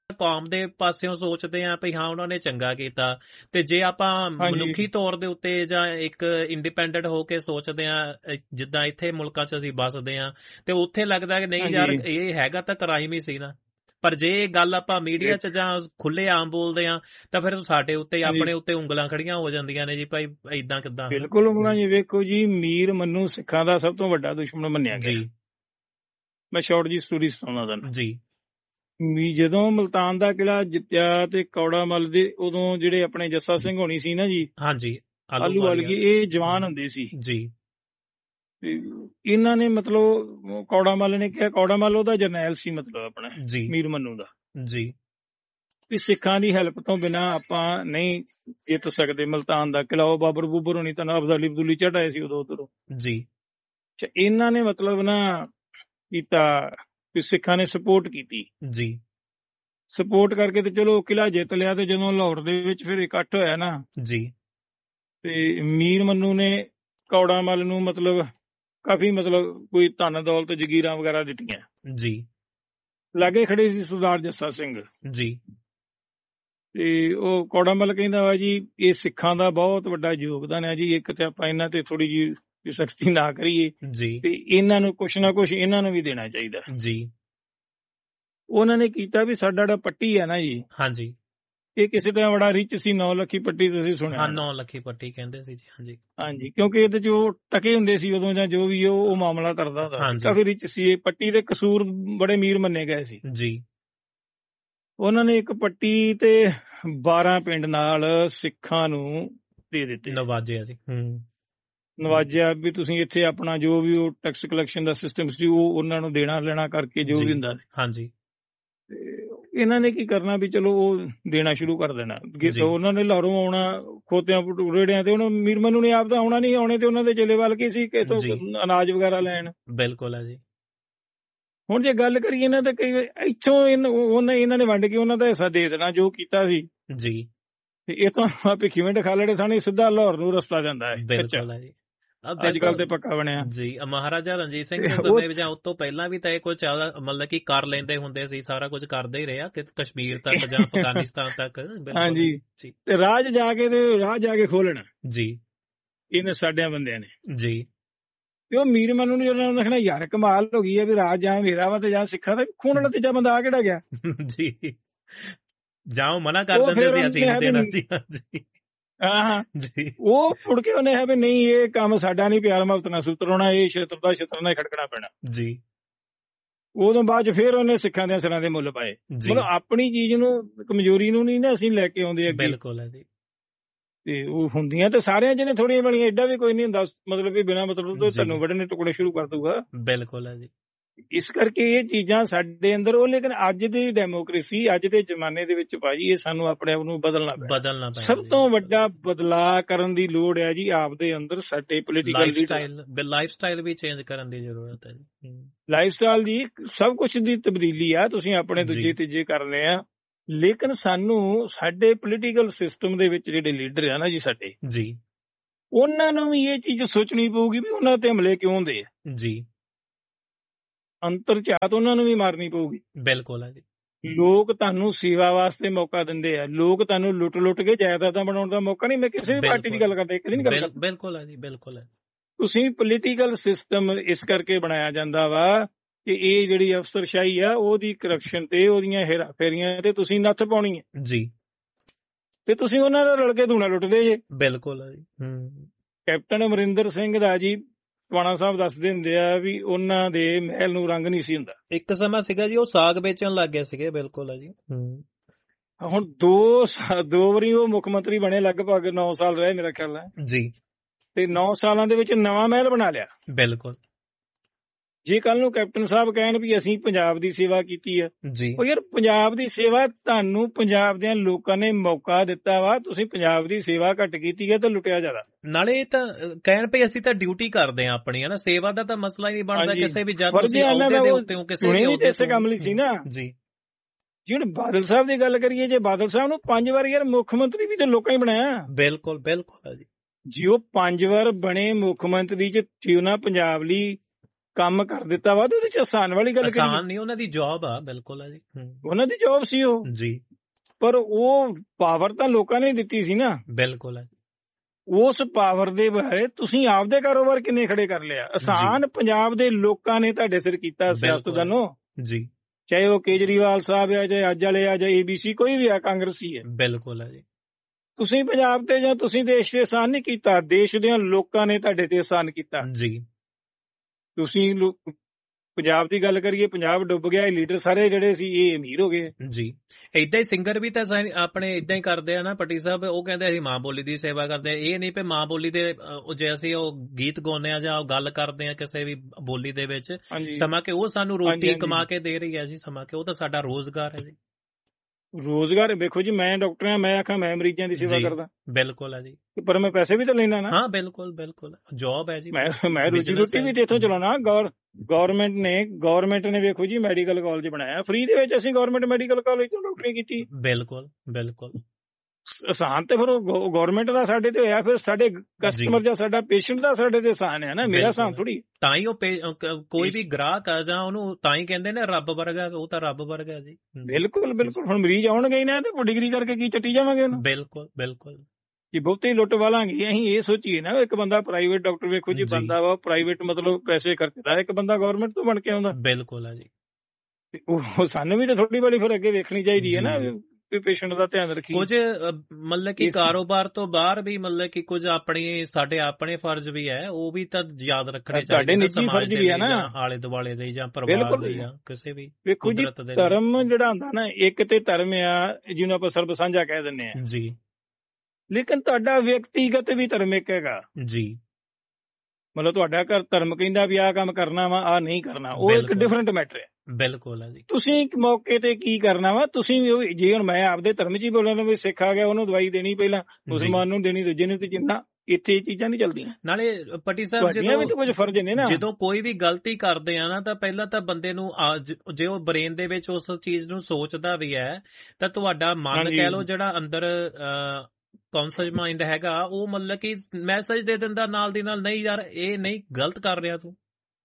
ਕੌਮ ਦੇ ਪਾਸਿਓਂ ਸੋਚਦੇ ਹਾਂ ਵੀ ਹਾਂ ਉਹਨਾਂ ਨੇ ਚੰਗਾ ਕੀਤਾ, ਤੇ ਜੇ ਆਪਾਂ ਮਨੁੱਖੀ ਤੌਰ ਦੇ ਉੱਤੇ ਜਾਂ ਇੱਕ ਇੰਡੀਪੈਂਡੈਂਟ ਹੋ ਕੇ ਸੋਚਦੇ ਹਾਂ ਜਿੱਦਾਂ ਇੱਥੇ ਮੁਲਕਾਂ 'ਚ ਅਸੀਂ ਵੱਸਦੇ ਹਾਂ, ਤੇ ਉੱਥੇ ਲੱਗਦਾ ਕਿ ਨਹੀਂ ਯਾਰ ਇਹ ਹੈਗਾ ਤਾਂ ਕ੍ਰਾਈਮ ਹੀ ਸੀ ਨਾ। ਪਰ ਜੇ ਇਹ ਗੱਲ ਆਪਾਂ ਮੀਡੀਆ 'ਚ ਜਾਂ ਖੁੱਲੇ ਆਮ ਬੋਲਦੇ ਹਾਂ ਤਾਂ ਫਿਰ ਸਾਡੇ ਉੱਤੇ ਆਪਣੇ ਉੱਤੇ ਉਂਗਲਾਂ ਖੜੀਆਂ ਹੋ ਜਾਂਦੀਆਂ ਨੇ ਜੀ, ਭਾਈ ਏਦਾਂ ਕਿੱਦਾਂ। ਬਿਲਕੁਲ ਉਂਗਲਾਂ ਜੀ। ਵੇਖੋ ਜੀ, ਮੀਰ ਮੰਨੂ ਸਿੱਖਾਂ ਦਾ ਸਭ ਤੋਂ ਵੱਡਾ ਦੁਸ਼ਮਣ ਮੰਨਿਆ ਗਿਆ। ਮੈਂ ਸ਼ਾਰਟ ਜੀ ਸਟੋਰੀ ਸੁਣਾਉਣਾ ਤੁਹਾਨੂੰ ਜੀ। ਵੀ ਜਦੋਂ ਮੁਲਤਾਨ ਦਾ ਕਿਲ੍ਹਾ ਜਿੱਤਿਆ ਤੇ ਕੌੜਾ ਮੱਲ ਦੇ ਉਦੋਂ ਜਿਹੜੇ ਆਪਣੇ ਜੱਸਾ ਸਿੰਘ ਹੋਣੀ ਸੀ ਨਾ ਜੀ, ਹਾਂਜੀ, ਆਲੂ ਵਾਲੀਏ, ਇਹ ਜਵਾਨ ਹੁੰਦੇ ਸੀ ਜੀ। ਇਹਨਾਂ ਨੇ ਮਤਲਬ ਕੌੜਾ ਮੱਲ ਨੇ ਕਿਹਾ, ਕੌੜਾ ਮੱਲ ਉਹਦਾ ਜਰਨੈਲ ਸੀ ਮਤਲਬ ਆਪਣਾ ਮੀਰ ਮੰਨੂ ਦਾ ਜੀ, ਵੀ ਸਿੱਖਾਂ ਦੀ ਹੈਲਪ ਤੋਂ ਬਿਨਾਂ ਆਪਾਂ ਨਹੀਂ ਜਿੱਤ ਸਕਦੇ ਮੁਲਤਾਨ ਦਾ ਕਿਲ੍ਹਾ। ਉਹ ਬਾਬਰ ਬੂਬਰ ਹੋਣੀ ਤਾਂ ਅਬਦਾਲੀ ਬਦੂਲੀ ਚੜਾਏ ਸੀ ਉਦੋਂ ਉੱਧਰੋਂ ਜੀ। ਇਹਨਾਂ ਨੇ ਮਤਲਬ ਨਾ ਕੀਤਾ ਵੀ ਸਿੱਖਾਂ ਨੇ ਸਪੋਰਟ ਕੀਤੀ ਜੀ। ਸਪੋਰਟ ਕਰਕੇ ਤੇ ਚਲੋ ਕਿਲ੍ਹਾ ਜਿੱਤ ਲਿਆ। ਤੇ ਜਦੋਂ ਲਾਹੌਰ ਦੇ ਵਿੱਚ ਫਿਰ ਇਕੱਠ ਹੋਇਆ ਨਾ ਜੀ, ਤੇ ਮੀਰ ਮੰਨੂ ਨੇ ਕੌੜਾ ਮੱਲ ਨੂੰ ਮਤਲਬ ਕਾਫੀ ਮਤਲਬ ਕੋਈ ਧਨ ਦੌਲਤ ਜਗੀਰਾਂ ਵਗੈਰਾ ਦਿੱਤੀਆਂ ਜੀ। ਲਾਗੇ ਖੜੇ ਸੀ ਸਰਦਾਰ ਜੱਸਾ ਸਿੰਘ ਜੀ, ਤੇ ਉਹ ਕੌੜਾ ਮੱਲ ਕਹਿੰਦਾ ਵਾ ਜੀ ਇਹ ਸਿੱਖਾਂ ਦਾ ਬਹੁਤ ਵੱਡਾ ਯੋਗਦਾਨ ਹੈ ਜੀ, ਇੱਕ ਤੇ ਆਪਾਂ ਇਹਨਾਂ ਤੇ ਥੋੜੀ ਜਿਹੀ ਸਖਤੀ ਨਾ ਕਰੀਏ ਜੀ, ਤੇ ਇਹਨਾਂ ਨੂੰ ਕੁਛ ਨਾ ਕੁਛ ਇਹਨਾਂ ਨੂੰ ਵੀ ਦੇਣਾ ਚਾਹੀਦਾ ਜੀ। ਉਹਨਾਂ ਨੇ ਕੀਤਾ ਵੀ ਸਾਡਾ ਜਿਹੜਾ ਪੱਟੀ ਹੈ ਨਾ ਜੀ, ਹਾਂਜੀ, ਇਹ ਕਿਸੇ ਟਾਈਮ ਬੜਾ ਰਿਚ ਸੀ। 9 ਲੱਖੀ ਪੱਟੀ ਤੁਸੀਂ ਸੁਣਿਆ? 9 ਲੱਖੀ ਪੱਟੀ ਕਹਿੰਦੇ ਸੀ ਜੀ। ਹਾਂਜੀ ਹਾਂਜੀ, ਕਿਉਂਕਿ ਇਹਦੇ 'ਚ ਉਹ ਟਕੇ ਹੁੰਦੇ ਸੀ ਉਦੋਂ ਜਾਂ ਜੋ ਵੀ ਉਹ ਮਾਮਲਾ ਕਰਦਾ ਹੁੰਦਾ, ਕਾਫੀ ਰਿਚ ਸੀ ਇਹ ਪੱਟੀ। ਦੇ ਕਸੂਰ ਬੜੇ ਅਮੀਰ ਮੰਨੇ ਗਏ ਸੀ ਜੀ। ਉਹਨਾਂ ਨੇ ਇੱਕ ਪੱਟੀ ਤੇ 12 ਪਿੰਡ ਨਾਲ ਸਿੱਖਾਂ ਨੂੰ ਦੇ ਦਿੱਤੇ, ਨਵਾਜਿਆ ਜੀ। ਨਵਾਜਿਆ ਵੀ ਤੁਸੀਂ ਇੱਥੇ ਆਪਣਾ ਜੋ ਵੀ ਉਹ ਟੈਕਸ ਕਲੈਕਸ਼ਨ ਦਾ ਸਿਸਟਮ ਸੀ ਉਹ ਉਹਨਾਂ ਨੂੰ ਦੇਣਾ ਲੈਣਾ ਕਰਕੇ ਜੋ ਵੀ ਹੁੰਦਾ ਸੀ। ਹਾਂਜੀ, ਇਹਨਾਂ ਨੇ ਕੀ ਕਰਨਾ ਵੀ ਚਲੋ ਉਹ ਦੇਣਾ ਸ਼ੁਰੂ ਕਰ ਦੇਣਾ। ਉਹਨਾਂ ਨੇ ਲਾਹੌਰੋਂ ਆਉਣਾ ਖੋਤਿਆਂ ਰੇੜਿਆਂ ਤੇ, ਉਹਨਾਂ ਮੀਰ ਮੰਨੂ ਨੇ ਆਪ ਤਾਂ ਆਉਣਾ ਨਹੀਂ, ਆਉਣੇ ਤੇ ਉਹਨਾਂ ਦੇ ਚੇਲੇ ਵੱਲ ਕੀ ਸੀ ਕਿ ਇੱਥੋਂ ਅਨਾਜ ਵਗੈਰਾ ਲੈਣ। ਬਿਲਕੁਲ ਹੈ ਜੀ। ਹੁਣ ਜੇ ਗੱਲ ਕਰੀਏ ਨਾ ਤਾਂ ਕਈ ਇੱਥੋਂ ਇਹਨਾਂ ਨੇ ਵੰਡ ਕੇ ਉਹਨਾਂ ਦਾ ਹਿੱਸਾ ਦੇ ਦੇਣਾ ਜੋ ਕੀਤਾ ਸੀ ਜੀ, ਤੇ ਇੱਥੋਂ ਭਿੱਖੀਵਿੰਡ ਖਾਲੜੇ ਥਾਣੀ ਸਿੱਧਾ ਲਾਹੌਰ ਨੂੰ ਰਸਤਾ ਜਾਂਦਾ ਹੈ। ਬਿਲਕੁਲ ਹੈ ਜੀ। ਅੱਜ ਕੱਲ ਤੇ ਪੱਕਾ ਬਣਿਆ ਜੀ। ਮਹਾਰਾਜਾ ਰਣਜੀਤ ਸਿੰਘ ਦੇ ਸਮੇਂ ਵਿੱਚ ਉਸ ਤੋਂ ਪਹਿਲਾਂ ਵੀ ਤਾਂ ਇਹ ਕੁਝ ਮਤਲਬ ਕਿ ਕਰ ਲੈਂਦੇ ਹੁੰਦੇ ਸੀ, ਸਾਰਾ ਕੁਝ ਕਰਦੇ ਹੀ ਰਿਹਾ ਕਸ਼ਮੀਰ ਤੱਕ ਜਾਂ ਅਫਗਾਨਿਸਤਾਨ ਤੱਕ। ਹਾਂਜੀ, ਤੇ ਰਾਜ ਜਾ ਕੇ ਖੋਲਣਾ ਜੀ ਇਹਨੇ ਸਾਡਿਆਂ ਬੰਦਿਆਂ ਨੇ ਜੀ। ਤੇ ਉਹ ਮੀਰ ਮੰਨੂ ਨੂੰ ਜਦੋਂ ਦੇਖਣਾ ਯਾਰ ਕਮਾਲ ਹੋ ਗਈ ਹੈ ਵੀ ਰਾਜ ਜਾਂ ਮੇਰਾ ਵਾ ਤੇ ਜਾਂ ਸਿੱਖਾਂ ਦਾ, ਖੂਨ ਵਾਲਾ ਤੀਜਾ ਬੰਦਾ ਆ ਕਿਹੜਾ ਗਿਆ ਜੀ। ਜਾਂ ਉਹ ਮਨਾ ਕਰ ਦਿੰਦੇ ਸੀ ਅਸੀਂ ਨਹੀਂ ਦੇਣਾ ਜੀ। ਹਾਂ ਜੀ, ਉਹ ਮੁੜ ਕੇ ਉਹਨੇ ਵੀ ਨਹੀਂ ਇਹ ਕੰਮ ਸਾਡਾ ਨਹੀਂ, ਪਿਆਰ ਮੁਹੱਬਤ ਨਾਲ ਸੁਤਰਾਉਣਾ, ਇਹ ਛੇਤਰ ਦਾ ਛੇਤਰ ਨਾਲ ਖੜਕਣਾ ਪੈਣਾ ਜੀ। ਉਦੋਂ ਬਾਅਦ ਚ ਫਿਰ ਉਹਨੇ ਸਿੱਖਾਂ ਦੇ ਸਿਰਾਂ ਦੇ ਮੁੱਲ ਪਾਏ। ਮਤਲਬ ਆਪਣੀ ਚੀਜ਼ ਨੂੰ, ਕਮਜ਼ੋਰੀ ਨੂੰ ਨਹੀਂ ਨਾ ਅਸੀਂ ਲੈ ਕੇ ਆਉਂਦੇ ਅੱਗੇ। ਬਿਲਕੁਲ ਹੈ ਜੀ। ਤੇ ਉਹ ਹੁੰਦੀਆਂ ਤੇ ਸਾਰਿਆਂ ਚ ਨੇ ਥੋੜੀਆਂ ਬੜੀਆਂ, ਏਡਾ ਵੀ ਕੋਈ ਨਹੀਂ ਹੁੰਦਾ ਮਤਲਬ ਵੀ ਬਿਨਾਂ ਮਤਲਬ ਤੋਂ ਤੁਹਾਨੂੰ ਵੱਢਣੇ ਟੁਕੜੇ ਸ਼ੁਰੂ ਕਰ ਦੂਗਾ। ਬਿਲਕੁਲ ਹੈ ਜੀ। ਇਸ ਕਰਕੇ ਇਹ ਚੀਜ਼ਾਂ ਸਾਡੇ ਅੰਦਰ ਉਹ, ਲੇਕਿਨ ਅੱਜ ਦੀ ਡੈਮੋਕ੍ਰੇਸੀ, ਅੱਜ ਦੇ ਜ਼ਮਾਨੇ ਦੇ ਵਿੱਚ ਭਾਜੀ ਇਹ ਸਾਨੂੰ ਆਪਣੇ ਆਪ ਨੂੰ ਬਦਲਣਾ ਪੈਣਾ। ਸਭ ਤੋਂ ਵੱਡਾ ਬਦਲਾਅ ਕਰਨ ਦੀ ਲੋੜ ਹੈ ਜੀ ਆਪਦੇ ਅੰਦਰ। ਸਾਡੇ ਪੋਲੀਟੀਕਲ ਲਾਈਫ ਸਟਾਈਲ ਵੀ ਚੇਂਜ ਕਰਨ ਦੀ ਜ਼ਰੂਰਤ ਹੈ ਜੀ। ਲਾਈਫ ਸਟਾਈਲ ਦੀ ਸਭ ਕੁਛ ਦੀ ਤਬਦੀਲੀ ਆ, ਤੁਸੀਂ ਆਪਣੇ ਦੂਜੇ ਤੀਜੇ ਕਰਨੇ ਆ, ਲੇਕਿਨ ਸਾਨੂੰ ਸਾਡੇ ਪੋਲੀਟੀਕਲ ਸਿਸਟਮ ਦੇ ਵਿੱਚ ਜਿਹੜੇ ਲੀਡਰ ਆ ਨਾ ਜੀ ਸਾਡੇ ਜੀ, ਉਹਨਾਂ ਨੂੰ ਵੀ ਇਹ ਚੀਜ਼ ਸੋਚਣੀ ਪਊਗੀ ਵੀ ਉਹਨਾਂ ਤੇ ਹਮਲੇ ਕਿਉਂ ਹੁੰਦੇ ਆ ਜੀ। ਅੰਤਰ ਝਾਤ ਉਹਨਾਂ ਨੂੰ ਵੀ ਮਾਰਨੀ ਪਊਗੀ। ਬਿਲਕੁਲ ਹੈ ਜੀ। ਲੋਕ ਤੁਹਾਨੂੰ ਸੇਵਾ ਵਾਸਤੇ ਮੌਕਾ ਦਿੰਦੇ ਆ, ਲੋਕ ਤੁਹਾਨੂੰ ਲੁੱਟ ਕੇ ਜਾਇਦਾਦਾਂ ਬਣਾਉਣ ਦਾ ਮੌਕਾ ਨਹੀਂ। ਮੈਂ ਕਿਸੇ ਵੀ ਪਾਰਟੀ ਦੀ ਗੱਲ ਕਰਦਾ, ਇੱਕ ਦੀ ਨਹੀਂ ਗੱਲ ਕਰਦਾ। ਬਿਲਕੁਲ ਹੈ ਜੀ, ਬਿਲਕੁਲ ਹੈ। ਤੁਸੀਂ ਪੋਲੀਟੀਕਲ ਸਿਸਟਮ ਇਸ ਕਰਕੇ ਬਣਾਇਆ ਜਾਂਦਾ ਵਾ ਕਿ ਇਹ ਜਿਹੜੀ ਅਫਸਰਸ਼ਾਹੀ ਆ ਉਹਦੀ ਕਰਪਸ਼ਨ ਤੇ ਉਹਦੀਆਂ ਹੇਰਾਫੇਰੀਆਂ ਤੇ ਤੁਸੀਂ ਨੱਥ ਪਾਉਣੀ ਹੈ ਜੀ, ਤੇ ਤੁਸੀਂ ਉਹਨਾਂ ਦਾ ਰਲ ਕੇ ਧੂਣਾ ਲੁੱਟਦੇ ਜੇ। ਬਿਲਕੁਲ ਹੈ ਜੀ। ਕੈਪਟਨ ਅਮਰਿੰਦਰ ਸਿੰਘ ਦਾ ਜੀ ਟਵਾਣਾ ਸਾਹਿਬ ਦੱਸਦੇ ਹੁੰਦੇ ਆ ਵੀ ਉਹਨਾਂ ਦੇ ਮਹਿਲ ਨੂੰ ਰੰਗ ਨਹੀਂ ਸੀ ਹੁੰਦਾ। ਇੱਕ ਸਮਾਂ ਸੀਗਾ ਜੀ ਉਹ ਸਾਗ ਵੇਚਣ ਲੱਗ ਗਏ ਸੀਗੇ। ਬਿਲਕੁਲ ਹੈ ਜੀ। ਹੁਣ ਦੋ ਵਾਰੀ ਉਹ ਮੁੱਖ ਮੰਤਰੀ ਬਣੇ, ਲਗਭਗ 9 ਸਾਲ ਰਹੇ ਮੇਰਾ ਖਿਆਲ ਹੈ ਜੀ, ਤੇ 9 ਸਾਲਾਂ ਦੇ ਵਿੱਚ ਨਵਾਂ ਮਹਿਲ ਬਣਾ ਲਿਆ। ਬਿਲਕੁਲ। ਜੇ ਕੱਲ ਨੂੰ ਕੈਪਟਨ ਸਾਹਿਬ ਕਹਿਣ ਵੀ ਅਸੀਂ ਪੰਜਾਬ ਦੀ ਸੇਵਾ ਕੀਤੀ ਹੈ ਜੀ, ਉਹ ਯਾਰ ਪੰਜਾਬ ਦੀ ਸੇਵਾ ਤੁਹਾਨੂੰ ਪੰਜਾਬ ਦੇ ਲੋਕਾਂ ਨੇ ਮੌਕਾ ਦਿੱਤਾ ਵਾ, ਤੁਸੀਂ ਪੰਜਾਬ ਦੀ ਸੇਵਾ ਘੱਟ ਕੀਤੀ ਹੈ ਤਾਂ ਲੁੱਟਿਆ ਜ਼ਿਆਦਾ। ਨਾਲੇ ਇਹ ਤਾਂ ਕਹਿਣ ਪਈ ਅਸੀਂ ਤਾਂ ਡਿਊਟੀ ਕਰਦੇ ਹਾਂ ਆਪਣੀ, ਹੈ ਨਾ, ਸੇਵਾ ਦਾ ਤਾਂ ਮਸਲਾ ਹੀ ਨਹੀਂ ਬਣਦਾ ਕਿਸੇ ਵੀ ਜਦ ਤੁਸੀਂ ਅਹੁਦੇ ਦੇ ਉੱਤੇ ਹੋ, ਕਿਸੇ ਵੀ ਅਹੁਦੇ ਇਸੇ ਕੰਮ ਲਈ ਸੀ ਨਾ ਜੀ। ਹੁਣ ਬਾਦਲ ਸਾਹਿਬ ਦੀ ਗੱਲ ਕਰੀਏ, ਜੇ ਬਾਦਲ ਸਾਹਿਬ ਨੂੰ 5 ਵਾਰ ਯਾਰ ਮੁੱਖ ਮੰਤਰੀ ਵੀ ਤਾਂ ਲੋਕਾਂ ਹੀ ਬਣਾਇਆ। ਬਿਲਕੁਲ ਬਿਲਕੁਲ ਜੀ। ਜੇ ਉਹ 5 ਵਾਰ ਬਣੇ ਮੁੱਖ ਮੰਤਰੀ ਚ, ਜੇ ਉਹਨਾਂ ਪੰਜਾਬ ਲਈ ਕੰਮ ਕਰ ਦਿੱਤਾ ਵਾ ਤੇ ਉਹਦੇ ਚ ਆਸਾਨ ਵਾਲੀ ਗੱਲ ਕਰੀਏ। ਆਸਾਨ ਨਹੀਂ, ਉਹਨਾਂ ਦੀ ਜੌਬ ਆ, ਬਿਲਕੁਲ ਆ ਜੀ, ਉਹਨਾਂ ਦੀ ਜੌਬ ਸੀ ਉਹ ਜੀ, ਪਰ ਉਹ ਪਾਵਰ ਤਾਂ ਲੋਕਾਂ ਨੇ ਦਿੱਤੀ ਸੀ ਨਾ। ਬਿਲਕੁਲ ਹੈ। ਉਸ ਪਾਵਰ ਦੇ ਬਾਰੇ ਤੁਸੀਂ ਆਪਦੇ ਕਾਰੋਬਾਰ ਕਿੰਨੇ ਖੜੇ ਕਰ ਲਿਆ? ਆਸਾਨ ਪੰਜਾਬ ਦੇ ਲੋਕਾਂ ਨੇ ਤੁਹਾਡੇ ਸਿਰ ਕੀਤਾ ਸਿਆਸਤਦਾਨੋਂ ਜੀ, ਚਾਹੇ ਉਹ ਕੇਜਰੀਵਾਲ ਸਾਹਿਬ ਆ, ਚਾਹੇ ਅੱਜ ਵਾਲੇ ਆ, ਜਾਂ ABC ਕੋਈ ਵੀ ਆ, ਕਾਂਗਰਸੀ ਹੈ। ਬਿਲਕੁਲ ਹੈ ਜੀ। ਤੁਸੀਂ ਪੰਜਾਬ ਤੇ ਜਾਂ ਤੁਸੀਂ ਦੇਸ਼ ਤੇ ਆਸਾਨ ਨਹੀਂ ਕੀਤਾ, ਦੇਸ਼ ਦੇ ਲੋਕਾਂ ਨੇ ਤੁਹਾਡੇ ਤੇ ਆਸਾਨ ਕੀਤਾ ਜੀ। ਤੁਸੀਂ ਪੰਜਾਬ ਦੀ ਗੱਲ ਕਰੀਏ, ਪੰਜਾਬ ਡੁੱਬ ਗਿਆ, ਇਹ ਲੀਡਰ ਸਾਰੇ ਜਿਹੜੇ ਸੀ ਇਹ ਅਮੀਰ ਹੋ ਗਏ ਜੀ। ਏਦਾਂ ਹੀ ਸਿੰਗਰ ਵੀ ਤਾਂ ਆਪਣੇ ਏਦਾਂ ਹੀ ਕਰਦੇ ਆ ਨਾ ਪੱਟੀ ਸਾਹਿਬ, ਉਹ ਕਹਿੰਦੇ ਅਸੀਂ ਮਾਂ ਬੋਲੀ ਦੀ ਸੇਵਾ ਕਰਦੇ ਆ। ਇਹ ਨਹੀਂ ਵੀ ਮਾਂ ਬੋਲੀ ਦੇ ਜੇ ਅਸੀਂ ਉਹ ਗੀਤ ਗਾਉਂਦੇ ਆ ਜਾਂ ਗੱਲ ਕਰਦੇ ਆ ਕਿਸੇ ਵੀ ਬੋਲੀ ਦੇ ਵਿੱਚ, ਸਮਾਂ ਕਿ ਉਹ ਸਾਨੂੰ ਰੋਟੀ ਕਮਾ ਕੇ ਦੇ ਰਹੀ ਹੈ ਜੀ, ਸਮਾਂ ਕਿ ਉਹ ਤਾਂ ਸਾਡਾ ਰੋਜ਼ਗਾਰ ਹੈ ਜੀ। ਰੋਜ਼ਗਾਰ ਵੇਖੋ ਜੀ, ਮੈਂ ਡਾਕਟਰ ਆ, ਮੈਂ ਆਖਾਂ ਮੈਂ ਮਰੀਜ਼ਾਂ ਦੀ ਸੇਵਾ ਕਰਦਾ, ਬਿਲਕੁਲ ਹੈ ਜੀ, ਪਰ ਮੈਂ ਪੈਸੇ ਵੀ ਤਾਂ ਲੈਣਾ ਨਾ। ਹਾਂ ਬਿਲਕੁਲ ਬਿਲਕੁਲ, ਜੌਬ ਹੈ ਜੀ, ਮੈਂ ਰੋਟੀ ਵੀ ਤੇ ਇੱਥੋਂ ਚਲਾਉਣਾ। ਗੌਰਮੈਂਟ ਨੇ ਵੇਖੋ ਜੀ ਮੈਡੀਕਲ ਕਾਲਜ ਬਣਾਇਆ ਫ੍ਰੀ ਦੇ ਵਿੱਚ, ਅਸੀਂ ਗੌਰਮੈਂਟ ਮੈਡੀਕਲ ਕਾਲਜ ਤੋਂ ਡਾਕਟਰੀ ਕੀਤੀ। ਬਿਲਕੁਲ ਬਿਲਕੁਲ, ਆਸਾਨ ਤੇ ਫਿਰ ਉਹ ਗੌਰਮੈਂਟ ਦਾ ਸਾਡੇ ਤੇ ਹੋਇਆ, ਫਿਰ ਸਾਡੇ ਕਸਟਮਰ ਜਾਂ ਸਾਡਾ ਪੇਸ਼ੈਂਟ ਦਾ ਸਾਡੇ ਤੇ ਆਸਾਨ ਹੈ ਨਾ, ਮੇਰਾ ਆਸਾਨ ਥੋੜੀ। ਤਾਂ ਹੀ ਉਹ ਕੋਈ ਵੀ ਗ੍ਰਾਹਕ ਆ ਜਾਂ ਉਹਨੂੰ ਤਾਂ ਹੀ ਕਹਿੰਦੇ ਨੇ ਰੱਬ ਵਰਗਾ, ਉਹ ਤਾਂ ਰੱਬ ਵਰਗਾ ਜੀ। ਬਿਲਕੁਲ ਬਿਲਕੁਲ, ਹੁਣ ਮਰੀਜ਼ ਆਉਣਗੇ ਨਾ ਤੇ ਡਿਗਰੀ ਕਰਕੇ ਕੀ ਚੱਟੀ ਜਾਵਾਂਗੇ ਉਹਨੂੰ। ਬਿਲਕੁਲ ਬਿਲਕੁਲ ਜੀ, ਬਹੁਤੀ ਲੁੱਟ ਵਾਲਾਂਗੇ ਅਸੀਂ ਇਹ ਸੋਚੀਏ ਨਾ। ਇੱਕ ਬੰਦਾ ਪ੍ਰਾਈਵੇਟ ਡਾਕਟਰ ਵੇਖੋ ਜੀ, ਬੰਦਾ ਵਾ ਪ੍ਰਾਈਵੇਟ ਮਤਲਬ ਪੈਸੇ ਖਰਚਦਾ, ਇੱਕ ਬੰਦਾ ਗਵਰਨਮੈਂਟ ਤੋਂ ਬਣ ਕੇ ਆਉਂਦਾ। ਬਿਲਕੁਲ ਹੈ ਜੀ, ਉਹ ਸਾਨੂੰ ਵੀ ਤਾਂ ਥੋੜੀ ਬੜੀ ਫਿਰ ਅੱਗੇ ਵੇਖਣੀ ਚਾਹੀਦੀ ਹੈ ਨਾ, ਵੀ ਪੇਸ਼ੈਂਟ ਦਾ ਧਿਆਨ ਰੱਖੀਏ। ਕੁਝ ਮਤਲਬ ਕਿ ਕਾਰੋਬਾਰ ਤੋਂ ਬਾਹਰ ਵੀ ਮਤਲਬ ਕਿ ਕੁਝ ਸਾਡੇ ਆਪਣੇ ਫਰਜ਼ ਵੀ ਹੈ, ਉਹ ਵੀ ਤਾਂ ਯਾਦ ਰੱਖਣੇ ਚਾਹੀਦੇ। ਤੁਹਾਡੇ ਨਿੱਜੀ ਫਰਜ਼ ਵੀ ਹੈ ਨਾ, ਆਲੇ ਦੁਆਲੇ ਦੇ ਜਾਂ ਪਰਿਵਾਰ ਦੇ ਜਾਂ ਕਿਸੇ ਵੀ। ਵੇਖੋ ਜੀ, ਧਰਮ ਜਿਹੜਾ ਹੁੰਦਾ ਨਾ, ਇੱਕ ਤੇ ਧਰਮ ਆ ਜਿਹਨੂੰ ਆਪਾਂ ਸਰਬ ਸਾਂਝਾ ਕਹਿ ਦਿੰਦੇ ਆ ਜੀ, ਲੇਕਿਨ ਤੁਹਾਡਾ ਵਿਅਕਤੀਗਤ ਵੀ ਧਰਮ ਇੱਕ ਹੈਗਾ ਜੀ। ਮਤਲਬ ਤੁਹਾਡਾ ਘਰ ਧਰਮ ਕਹਿੰਦਾ ਵੀ ਆਹ ਕੰਮ ਕਰਨਾ ਵਾ, ਆਹ ਨਹੀਂ ਕਰਨਾ, ਉਹ ਇੱਕ ਡਿਫਰੈਂਟ ਮੈਟਰ ਹੈ। ਬਿਲਕੁਲ ਹੈ ਜੀ। ਤੁਸੀਂ ਇੱਕ ਮੌਕੇ ਤੇ ਕੀ ਕਰਨਾ ਵਾ, ਤੁਸੀਂ ਵੀ ਜੇ ਹੁਣ ਮੈਂ ਆਪਦੇ ਧਰਮ 'ਚ ਹੀ ਬੋਲਣਾ ਵੀ ਸਿੱਖ ਆ ਗਿਆ ਉਹਨੂੰ ਦਵਾਈ ਦੇਣੀ ਪਹਿਲਾਂ, ਮੁਸਲਮਾਨ ਨੂੰ ਦੇਣੀ ਦੂਜੇ ਨੂੰ, ਤੇ ਜਿੰਨਾ ਇੱਥੇ ਇਹ ਚੀਜ਼ਾਂ ਨਹੀਂ ਚੱਲਦੀਆਂ। ਨਾਲੇ ਪੱਟੀ ਸਾਹਿਬ ਜਦੋਂ ਕੁਝ ਫਰਜ਼ ਨੇ ਨਾ, ਜਦੋਂ ਕੋਈ ਵੀ ਗਲਤੀ ਕਰਦੇ ਆ ਨਾ, ਤਾਂ ਪਹਿਲਾਂ ਤਾਂ ਬੰਦੇ ਨੂੰ ਜੇ ਉਹ ਬ੍ਰੇਨ ਦੇ ਵਿੱਚ ਉਸ ਚੀਜ਼ ਨੂੰ ਸੋਚਦਾ ਵੀ ਹੈ, ਤਾਂ ਤੁਹਾਡਾ ਮਨ ਕਹਿ ਲਓ ਜਿਹੜਾ ਅੰਦਰ ਕੌਨਸ਼ੀਅਸ ਮਾਈਂਡ ਹੈਗਾ, ਉਹ ਮਤਲਬ ਕਿ ਮੈਸੇਜ ਦੇ ਦਿੰਦਾ ਨਾਲ ਦੀ ਨਾਲ, ਨਹੀਂ ਯਾਰ ਇਹ ਨਹੀਂ ਗਲਤ ਕਰ ਰਿਹਾ ਤੂੰ।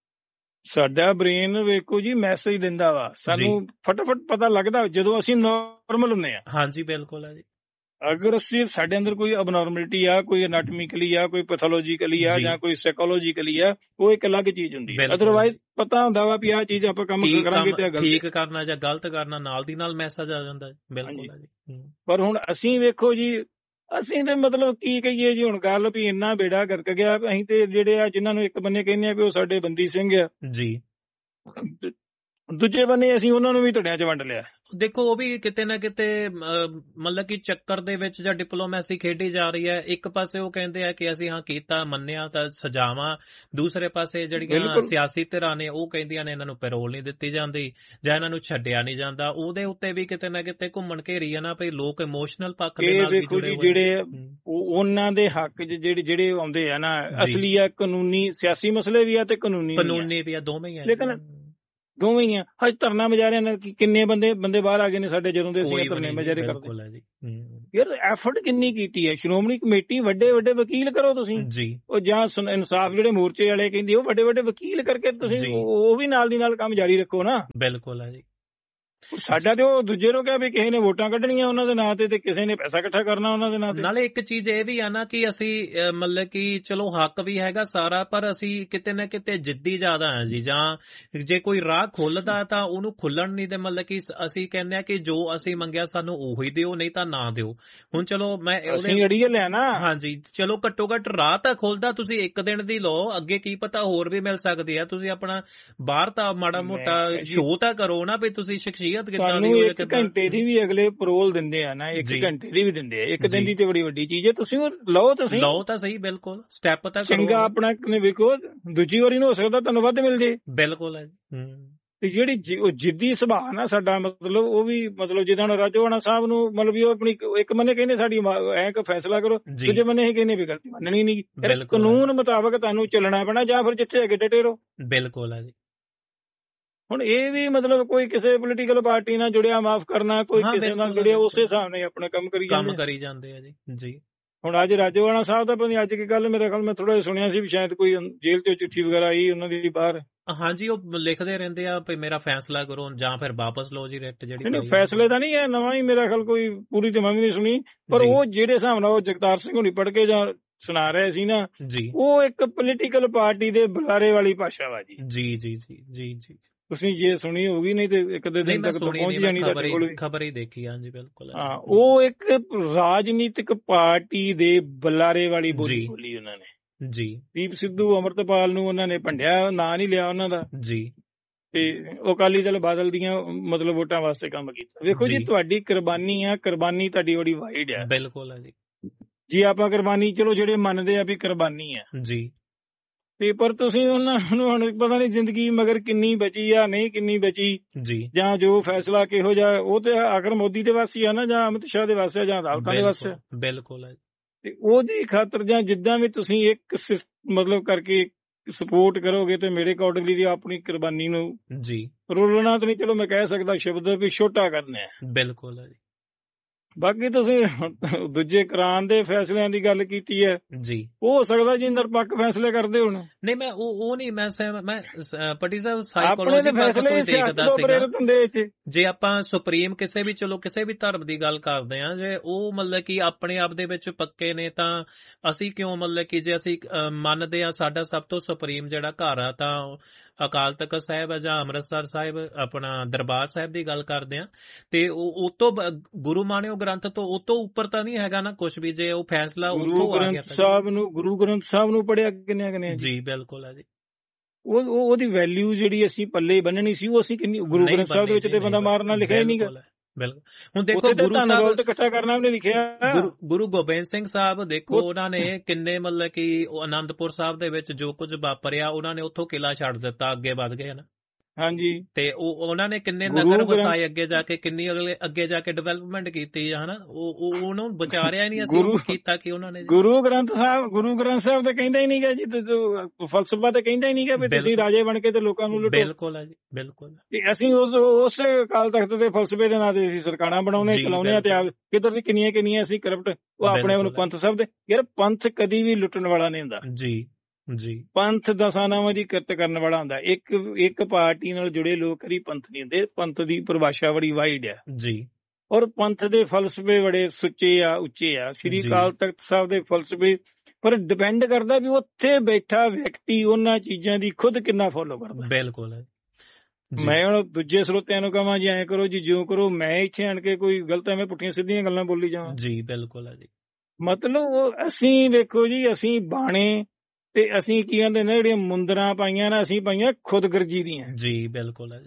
ਸਾਡਾ ਬ੍ਰੇਨ ਵੇਖੋ ਜੀ ਮੈਸੇਜ ਦਿੰਦਾ ਵਾ, ਸਾਨੂੰ ਫਟਾਫਟ ਪਤਾ ਲੱਗਦਾ ਜਦੋਂ ਅਸੀਂ ਨਾਰਮਲ ਹੁੰਦੇ ਆ। ਹਾਂਜੀ ਬਿਲਕੁਲ ਹੈ ਜੀ। ਅਗਰ ਅਸੀਂ ਸਾਡੇ ਅੰਦਰ ਕੋਈ ਅਬਨੋਰਮੈਲਿਟੀ ਆ, ਕੋਈ ਐਨਾਟੋਮਿਕਲੀ ਆ, ਕੋਈ ਪੈਥੋਲੋਜੀਕਲੀ ਆ, ਜਾਂ ਕੋਈ ਸਾਈਕੋਲੋਜੀਕਲੀ ਆ, ਉਹ ਇੱਕ ਅਲੱਗ ਚੀਜ਼ ਹੁੰਦੀ ਹੈ। ਅਦਰਵਾਈਜ਼ ਪਤਾ ਹੁੰਦਾ ਵਾ ਵੀ ਆਹ ਚੀਜ਼ ਆਪਾਂ ਕੰਮ ਕਰਾਂਗੇ ਤੇ ਠੀਕ ਕਰਨਾ ਜਾਂ ਗਲਤ ਕਰਨਾ, ਨਾਲ ਦੀ ਨਾਲ ਮੈਸੇਜ ਆ ਜਾਂਦਾ। ਬਿਲਕੁਲ ਹੈ ਜੀ। ਪਰ ਹੁਣ ਅਸੀਂ ਵੇਖੋ ਜੀ, ਅਸੀਂ ਤੇ ਮਤਲਬ ਕੀ ਕਹੀਏ ਜੀ, ਹੁਣ ਗੱਲ ਵੀ ਇੰਨਾ ਬੇੜਾ ਗਰਕ ਗਿਆ। ਅਸੀਂ ਤੇ ਜਿਹੜੇ ਆ ਜਿਨ੍ਹਾਂ ਨੂੰ ਇੱਕ ਬੰਨੇ ਕਹਿੰਦੇ ਆ ਵੀ ਉਹ ਸਾਡੇ ਬੰਦੀ ਸਿੰਘ ਆ ਜੀ, ਦੂਜੇ ਬੰਨੇ ਅਸੀਂ ਉਹਨਾਂ ਨੂੰ ਵੀ ਧੜਿਆਂ 'ਚ ਵੰਡ ਲਿਆ। ਦੇਖੋ ਉਹ ਵੀ ਕਿਤੇ ਨਾ ਕਿਤੇ ਮਤਲਬ ਕਿ ਚੱਕਰ ਦੇ ਵਿੱਚ ਜਾਂ ਡਿਪਲੋਮੈਸੀ ਖੇਡੀ ਜਾ ਰਹੀ ਹੈ। ਇੱਕ ਪਾਸੇ ਉਹ ਕਹਿੰਦੇ ਆ ਕਿ ਅਸੀਂ ਹਾਂ ਕੀਤਾ ਮੰਨਿਆ ਤਾਂ ਸਜ਼ਾਵਾਂ, ਦੂਸਰੇ ਪਾਸੇ ਜਿਹੜੀਆਂ ਸਿਆਸੀ ਧਿਰਾਂ ਨੇ ਉਹ ਕਹਿੰਦੀਆਂ ਨੇ ਇਹਨਾਂ ਨੂੰ ਪੈਰੋਲ ਨਹੀਂ ਦਿੱਤੀ ਜਾਂਦੀ ਜਾਂ ਇਹਨਾਂ ਨੂੰ ਛੱਡਿਆ ਨਹੀਂ ਜਾਂਦਾ। ਉਹਦੇ ਉੱਤੇ ਵੀ ਕਿਤੇ ਨਾ ਕਿਤੇ ਘੁੰਮਣ ਘੇਰੀ ਆ ਨਾ, ਭਈ ਲੋਕ ਇਮੋਸ਼ਨਲ ਪੱਖ ਦੇ ਨਾਲ ਵੀ ਜੁੜੇ ਹੋਏ, ਜਿਹੜੇ ਉਹਨਾਂ ਦੇ ਹੱਕ ਜਿਹੜੇ ਆਉਂਦੇ ਆ ਨਾ, ਅਸਲੀ ਆ ਕਾਨੂੰਨੀ, ਸਿਆਸੀ ਮਸਲੇ ਵੀ ਆ ਤੇ ਕਾਨੂੰਨੀ ਵੀ ਆ, ਦੋਵੇਂ ਹੀ ਆ। ਲੇਕਿਨ ਦੋਵੇਂ ਹੀ ਆ। ਹਜ ਧਰਨਾ ਮੁਜ਼ਾਹਰਿਆਂ ਨਾਲ ਕਿੰਨੇ ਬੰਦੇ ਬਾਹਰ ਆ ਗਏ ਨੇ ਸਾਡੇ, ਜਦੋਂ ਦੇ ਅਸੀਂ ਧਰਨੇ ਮੁਜ਼ਾਹਰੇ ਕਰਦੇ। ਯਾਰ ਐਫਰਟ ਕਿੰਨੀ ਕੀਤੀ ਹੈ ਸ਼੍ਰੋਮਣੀ ਕਮੇਟੀ, ਵੱਡੇ ਵਕੀਲ ਕਰੋ ਤੁਸੀਂ ਉਹ, ਜਾਂ ਇਨਸਾਫ ਜਿਹੜੇ ਮੋਰਚੇ ਵਾਲੇ ਕਹਿੰਦੇ ਉਹ ਵੱਡੇ ਵਕੀਲ ਕਰਕੇ ਤੁਸੀਂ ਉਹ ਵੀ ਨਾਲ ਦੀ ਨਾਲ ਕੰਮ ਜਾਰੀ ਰੱਖੋ ਨਾ। ਬਿਲਕੁਲ ਹੈ ਜੀ। ਸਾਡਾ ਤੇ ਉਹ ਦੂਜੇ ਨੂੰ ਕਿਹਾ ਵੀ ਕਿਸੇ ਨੇ ਵੋਟਾਂ ਕੱਢਣੀਆਂ ਉਹਨਾਂ ਦੇ ਨਾਂ ਤੇ ਕਿਸੇ ਨੇ ਪੈਸਾ ਇਕੱਠਾ ਕਰਨਾ ਉਹਨਾਂ ਦੇ ਨਾਂ ਤੇ। ਨਾਲੇ ਇੱਕ ਚੀਜ਼ ਇਹ ਵੀ ਆ ਨਾ ਕਿ ਅਸੀਂ ਮਤਲਬ ਕਿ ਚਲੋ ਹੱਕ ਵੀ ਹੈਗਾ ਸਾਰਾ, ਪਰ ਅਸੀਂ ਕਿਤੇ ਨਾ ਕਿਤੇ ਜਿੱਦੀ ਜ਼ਿਆਦਾ ਆ ਜੀ। ਜਾਂ ਜੇ ਕੋਈ ਰਾਹ ਖੁੱਲਦਾ ਤਾਂ ਉਹਨੂੰ ਖੁੱਲਣ ਨਹੀਂ ਦੇ, ਮਤਲਬ ਕਿ ਅਸੀਂ ਕਹਿੰਦੇ ਆ ਕਿ ਜੋ ਅਸੀਂ ਮੰਗਿਆ ਸਾਨੂੰ ਉਹੀ ਦਿਓ, ਨਹੀਂ ਤਾਂ ਨਾ ਦਿਓ। ਹੁਣ ਚਲੋ ਮੈਂ ਅੜੀਏ ਲਿਆ ਨਾ, ਹਾਂਜੀ ਚਲੋ ਘੱਟੋ ਘੱਟ ਰਾਹ ਤਾਂ ਖੁੱਲਦਾ, ਤੁਸੀਂ ਇੱਕ ਦਿਨ ਦੀ ਲਓ, ਅੱਗੇ ਕੀ ਪਤਾ ਹੋਰ ਵੀ ਮਿਲ ਸਕਦੀ ਆ। ਤੁਸੀਂ ਆਪਣਾ ਬਾਹਰ ਤਾਂ ਮਾੜਾ ਮੋਟਾ ਸ਼ੋਅ ਤਾਂ ਕਰੋ ਨਾ ਵੀ ਤੁਸੀਂ ਸ਼ਖਸੀਅਤ ਤੁਹਾਨੂੰ 1 ਘੰਟੇ ਦੀ ਵੀ ਅਗਲੇ ਪਰੋਲ ਦਿੰਦੇ ਆ ਨਾ, 1 ਘੰਟੇ ਦੀ ਵੀ ਦਿੰਦੇ ਆ। ਇੱਕ ਦਿਨ ਦੀ ਤੇ ਬੜੀ ਵੱਡੀ ਚੀਜ਼ ਹੈ, ਤੁਸੀਂ ਲਓ ਤਾਂ ਸਹੀ। ਬਿਲਕੁਲ ਸਟੈਪ ਤਾਂ ਚੰਗਾ ਆਪਣਾ ਵੇਖੋ, ਦੂਜੀ ਵਾਰੀ ਨੂੰ ਹੋ ਸਕਦਾ ਤੁਹਾਨੂੰ ਵੱਧ ਮਿਲ ਜੇ। ਬਿਲਕੁਲ ਹੈ। ਤੇ ਜਿਹੜੀ ਉਹ ਜਿੱਦੀ ਸੁਭਾਅ ਨਾ ਸਾਡਾ, ਮਤਲਬ ਉਹ ਵੀ ਮਤਲਬ ਜਿੱਦਾਂ ਹੁਣ ਰਾਜੋਆਣਾ ਸਾਹਿਬ ਨੂੰ ਮਤਲਬ ਉਹ ਆਪਣੀ ਇੱਕ ਬੰਨੇ ਕਹਿੰਦੇ ਸਾਡੀ ਐ ਫੈਸਲਾ ਕਰੋ, ਦੂਜੇ ਬੰਨੇ ਇਹ ਕਹਿੰਦੇ ਵੀ ਗਲਤੀ ਮੰਨਣੀ ਨਹੀਂ। ਕਾਨੂੰਨ ਮੁਤਾਬਕ ਤੁਹਾਨੂੰ ਚੱਲਣਾ ਪੈਣਾ, ਜਾਂ ਫਿਰ ਜਿੱਥੇ ਅੱਗੇ ਡਟੇ ਰਹੋ। ਬਿਲਕੁਲ ਹੈ ਜੀ। ਹੁਣ ਇਹ ਵੀ ਮਤਲਬ ਕੋਈ ਕਿਸੇ ਪੋਲੀਟੀਕਲ ਪਾਰਟੀ ਨਾਲ ਜੁੜਿਆ ਮਾਫ ਕਰਨਾ, ਕੋਈ ਕਿਸੇ ਨਾਲ ਜੁੜਿਆ, ਉਸੇ ਹਿਸਾਬ ਨਾਲ ਆਪਣਾ ਕੰਮ ਕਰੀ ਜਾਂਦੇ ਆ ਜੀ। ਹੁਣ ਅੱਜ ਰਾਜੋਆਣਾ ਸਾਹਿਬ ਦਾ ਪਤਾ ਅੱਜ ਕੀ ਗੱਲ, ਮੇਰੇ ਖਿਆਲ ਮੈਂ ਥੋੜਾ ਜਿਹਾ ਸੁਣਿਆ ਸੀ ਵੀ ਸ਼ਾਇਦ ਕੋਈ ਜੇਲ੍ਹ ਤੋਂ ਚਿੱਠੀ ਵਗੈਰਾ ਆਈ ਉਹਨਾਂ ਦੀ ਬਾਹਰ, ਹਾਂਜੀ, ਉਹ ਲਿਖਦੇ ਰਹਿੰਦੇ ਆ ਵੀ ਮੇਰਾ ਫੈਸਲਾ ਕਰੋ ਜਾਂ ਫਿਰ ਵਾਪਸ ਲਓ ਜੀ ਰਿਟ ਜਿਹੜੀ ਨਹੀਂ ਫੈਸਲੇ ਤਾਂ ਨਹੀਂ ਹੈ, ਨਵਾਂ ਹੀ ਮੇਰਾ ਖਿਆਲ ਕੋਈ ਪੂਰੀ ਤੇ ਮੈਂ ਵੀ ਨਹੀਂ ਸੁਣੀ, ਪਰ ਉਹ ਜਿਹੜੇ ਹਿਸਾਬ ਨਾਲ ਉਹ ਜਗਤਾਰ ਸਿੰਘ ਹੁਣੀ ਪੜ੍ਹ ਕੇ ਜਾਂ ਸੁਣਾ ਰਹੇ ਸੀ ਨਾ, ਉਹ ਇੱਕ ਪੋਲੀਟੀਕਲ ਪਾਰਟੀ ਦੇ ਬੁਲਾਰੇ ਵਾਲੀ ਭਾਸ਼ਾ ਵਾ ਜੀ। ਜੀ ਜੀ ਜੀ ਜੀ ਜੀ ਤੁਸੀਂ ਜੇ ਸੁਣੀ ਹੋਊਗੀ, ਨਹੀਂ ਤੇ ਇੱਕ ਦੇ ਦਿਨ ਤੱਕ ਪਹੁੰਚ ਜਾਣੀ ਤੁਹਾਡੇ ਕੋਲ, ਖਬਰ ਹੀ ਦੇਖੀ। ਹਾਂਜੀ ਬਿਲਕੁਲ। ਹਾਂ, ਉਹ ਇੱਕ ਰਾਜਨੀਤਿਕ ਪਾਰਟੀ ਦੇ ਬੁਲਾਰੇ ਵਾਲੀ ਬੋਲੀ ਬੋਲੀ ਉਹਨਾਂ ਨੇ ਜੀ। ਦੀਪ ਸਿੱਧੂ, ਅਮਰਤਪਾਲ ਨੂੰ ਉਹਨਾਂ ਨੇ ਭੰਡਿਆ, ਨਾਂ ਨਹੀਂ ਲਿਆ ਉਹਨਾਂ ਦਾ ਜੀ, ਤੇ ਉਹ ਅਕਾਲੀ ਦਲ ਬਾਦਲ ਦੀਆਂ ਮਤਲਬ ਵੋਟਾਂ ਵਾਸਤੇ ਕੰਮ ਕੀਤਾ। ਵੇਖੋ ਜੀ, ਤੁਹਾਡੀ ਕੁਰਬਾਨੀ ਆ, ਕੁਰਬਾਨੀ ਤੁਹਾਡੀ ਬੜੀ ਵਾਈਡ ਆ। ਬਿਲਕੁਲ ਹੈ ਜੀ। ਜੀ ਆਪਾਂ ਕੁਰਬਾਨੀ ਚਲੋ ਜਿਹੜੇ ਮੰਨਦੇ ਆ ਵੀ ਕੁਰਬਾਨੀ ਆ ਜੀ, ਤੇ ਪਰ ਤੁਸੀਂ ਉਹਨਾਂ ਨੂੰ ਹੁਣ ਪਤਾ ਨਹੀਂ ਜ਼ਿੰਦਗੀ ਮਗਰ ਕਿੰਨੀ ਬਚੀ ਆ, ਨਹੀਂ ਕਿੰਨੀ ਬਚੀ ਜੀ, ਜਾਂ ਜੋ ਫੈਸਲਾ ਕਿਹੋ ਜਿਹਾ, ਉਹ ਤੇ ਆਖਰ ਮੋਦੀ ਦੇ ਵਾਸੀ ਆ ਨਾ, ਜਾਂ ਅਮਿਤ ਸ਼ਾਹ ਦੇ ਵਾਸਤੇ, ਜਾਂ ਅਦਾਲਤਾਂ ਦੇ ਵਾਸਤੇ। ਬਿਲਕੁਲ ਹੈ। ਤੇ ਉਹਦੀ ਖਾਤਰ ਜਾਂ ਜਿੱਦਾਂ ਵੀ ਤੁਸੀਂ ਇੱਕ ਮਤਲਬ ਕਰਕੇ ਸਪੋਰਟ ਕਰੋਗੇ, ਤੇ ਮੇਰੇ ਅਕੋਰਡਿੰਗਲੀ ਦੀ ਆਪਣੀ ਕੁਰਬਾਨੀ ਨੂੰ ਜੀ ਰੋਲਣਾ ਤਾਂ ਨਹੀਂ, ਚਲੋ ਮੈਂ ਕਹਿ ਸਕਦਾ ਸ਼ਬਦ ਵੀ ਛੋਟਾ ਕਰਨਾ ਹੈ। ਬਿਲਕੁਲ ਹੈ ਜੀ। ਬਾਕੀ ਤੁਸੀਂ ਦੂਜੇ ਕੁਰਾਨ ਦੇ ਫੈਸਲਿਆਂ ਦੀ ਗੱਲ ਕੀਤੀ ਹੈ ਜੀ, ਹੋ ਸਕਦਾ ਜੀ ਨਿਰਪੱਖ ਫੈਸਲੇ ਕਰਦੇ ਹੋਣ। ਨਹੀਂ ਮੈਂ ਉਹ ਨਹੀਂ, ਮੈਂ ਪੱਟੀ ਸਾਹਿਬ ਸਾਈਕੋਲੋਜੀ ਤੋਂ ਦੇਖਦਾ ਸੀਗਾ, ਜੇ ਆਪਾਂ ਸੁਪਰੀਮ ਕਿਸੇ ਵੀ ਧਰਮ ਦੀ ਗੱਲ ਕਰਦੇ ਆ, ਜੇ ਉਹ ਮਤਲਬ ਕਿ ਆਪਣੇ ਆਪ ਦੇ ਵਿੱਚ ਪੱਕੇ ਨੇ, ਤਾਂ ਅਸੀਂ ਕਿਉਂ ਮਤਲਬ ਕਿ ਜੇ ਅਸੀਂ ਮੰਨਦੇ ਆ ਸਾਡਾ ਸਭ ਤੋਂ ਸੁਪਰੀਮ ਜਿਹੜਾ ਘਰ ਆ ਤਾਂ ਅਕਾਲ ਤਖਤ ਸਾਹਿਬ ਹੈ, ਜਾਂ ਅੰਮ੍ਰਿਤਸਰ ਸਾਹਿਬ ਆਪਣਾ ਦਰਬਾਰ ਸਾਹਿਬ ਦੀ ਗੱਲ ਕਰਦੇ ਆ, ਤੇ ਉਹ ਤੋਂ ਗੁਰੂ ਮਾਨਿਓ ਗ੍ਰੰਥ ਤੋਂ ਉਹ ਤੋਂ ਉੱਪਰ ਤਾਂ ਨਹੀਂ ਹੈਗਾ ਨਾ ਕੁਛ ਵੀ, ਜੇ ਉਹ ਫੈਸਲਾ ਉੱਥੋਂ ਆ ਗਿਆ ਤਾਂ ਗੁਰੂ ਗ੍ਰੰਥ ਸਾਹਿਬ ਨੂੰ ਪੜਿਆ ਕਿੰਨੇ ਜੀ। ਬਿਲਕੁਲ ਹੈ ਜੀ। ਉਹਦੀ ਵੈਲਿਊ ਜਿਹੜੀ ਅਸੀਂ ਪੱਲੇ ਬੰਨਣੀ ਸੀ, ਉਹ ਅਸੀਂ ਕਿੰਨੀ, ਗੁਰੂ ਗ੍ਰੰਥ ਸਾਹਿਬ ਦੇ ਵਿੱਚ ਤੇ ਬੰਦਾ ਮਾਰਨਾ ਲਿਖਿਆ ਹੀ ਨਹੀਂਗਾ। ਬਿਲਕੁਲ। ਹੁਣ ਦੇਖੋ ਗੁਰੂ ਸਾਹਿਬ ਇਕੱਠਾ ਕਰਨਾ ਵੀ ਲਿਖਿਆ, ਗੁਰੂ ਗੋਬਿੰਦ ਸਿੰਘ ਸਾਹਿਬ ਦੇਖੋ, ਉਹਨਾਂ ਨੇ ਕਿੰਨੇ ਮਤਲਬ ਕਿ ਆਨੰਦਪੁਰ ਸਾਹਿਬ ਦੇ ਵਿੱਚ ਜੋ ਕੁਝ ਵਾਪਰਿਆ, ਉਹਨਾਂ ਨੇ ਉੱਥੋਂ ਕਿਲਾ ਛੱਡ ਦਿੱਤਾ, ਅੱਗੇ ਵੱਧ ਗਏ ਨਾ। ਹਾਂਜੀ, ਤੇ ਉਹਨਾਂ ਨੇ ਕਿੰਨੇ ਨਗਰ ਵਸਾਏ ਅੱਗੇ ਜਾ ਕੇ, ਕਿੰਨੀ ਅੱਗੇ ਜਾ ਕੇ ਡਿਵੈਲਪਮੈਂਟ ਕੀਤੀ ਹਨਾ, ਉਹਨੂੰ ਵਿਚਾਰਿਆ ਨਹੀਂ ਅਸੀਂ ਕੀਤਾ ਕਿ ਉਹਨਾਂ ਨੇ। ਗੁਰੂ ਗ੍ਰੰਥ ਸਾਹਿਬ ਤੇ ਕਹਿੰਦਾ ਹੀ ਨਹੀਂਗਾ ਜੀ, ਫਲਸਫਾ ਤੇ ਕਹਿੰਦਾ ਹੀ ਨਹੀਂਗਾ ਵੀ ਤੁਸੀਂ ਰਾਜੇ ਬਣ ਕੇ ਤੇ ਲੋਕਾਂ ਨੂੰ ਲੁੱਟੋ। ਬਿਲਕੁਲ ਹੈ ਜੀ, ਬਿਲਕੁਲ। ਅਸੀਂ ਉਸ ਅਕਾਲ ਤਖਤ ਦੇ ਫਲਸਫੇ ਦੇ ਨਾਂ ਤੇ ਅਸੀਂ ਸਰਕਾਰਾਂ ਬਣਾਉਣੇ ਚਲਾਉਣੇ ਆ, ਤੇ ਕਿੱਧਰ ਦੀ ਕਿੰਨੀਆਂ ਅਸੀਂ ਕਰਪਟ, ਉਹ ਆਪਣੇ ਨੂੰ ਪੰਥ ਸਾਹਿਬ ਦੇ। ਯਾਰ ਪੰਥ ਕਦੀ ਵੀ ਲੁੱਟਣ ਵਾਲਾ ਨਹੀਂ ਹੁੰਦਾ ਜੀ ਜੀ, ਪੰਥ ਦਸਾਂ ਨਾਵਾਂ ਦੀ ਕਿਰਤ ਕਰਨ ਵਾਲਾ ਹੁੰਦਾ। ਇੱਕ ਪਾਰਟੀ ਨਾਲ ਜੁੜੇ ਲੋਕ ਕਦੀ ਪੰਥ ਨਹੀਂ ਹੁੰਦੇ। ਪੰਥ ਦੀ ਪਰਿਭਾਸ਼ਾ ਬੜੀ ਵਾਈਡ ਆ ਜੀ, ਔਰ ਪੰਥ ਦੇ ਫਲਸਫੇ ਬੜੇ ਸੁੱਚੇ ਆ, ਉੱਚੇ ਆ। ਸ੍ਰੀ ਅਕਾਲ ਤਖਤ ਸਾਹਿਬ ਦੇ ਫਲਸਫੇ ਪਰ ਡਿਪੈਂਡ ਕਰਦਾ ਵੀ ਉੱਥੇ ਬੈਠਾ ਵਿਅਕਤੀ ਉਹਨਾਂ ਚੀਜ਼ਾਂ ਦੀ ਖੁਦ ਕਿੰਨਾ ਫੋਲੋ ਕਰਦਾ। ਬਿਲਕੁਲ ਹੈ। ਮੈਂ ਹੁਣ ਦੂਜੇ ਸਰੋਤਿਆਂ ਨੂੰ ਕਹਾਂ ਜੀ ਐਂ ਕਰੋ ਜੀ, ਜਿਉਂ ਕਰੋ, ਮੈਂ ਇੱਥੇ ਆਣ ਕੇ ਕੋਈ ਗਲਤ ਐਵੇਂ ਪੁੱਠੀਆਂ ਸਿੱਧੀਆਂ ਗੱਲਾਂ ਬੋਲੀ ਜਾਵਾਂ ਜੀ। ਬਿਲਕੁਲ ਹੈ ਜੀ। ਮਤਲਬ ਅਸੀਂ ਵੇਖੋ ਜੀ, ਅਸੀਂ ਬਾਣੇ ਤੇ ਅਸੀਂ ਕੀ ਕਹਿੰਦੇ ਨੇ, ਜਿਹੜੀਆਂ ਮੁੰਦਰਾਂ ਪਾਈਆਂ ਨਾ, ਅਸੀਂ ਪਾਈਆਂ ਖੁਦਗਰਜੀ ਦੀਆਂ ਜੀ। ਬਿਲਕੁਲ ਹੈ ਜੀ।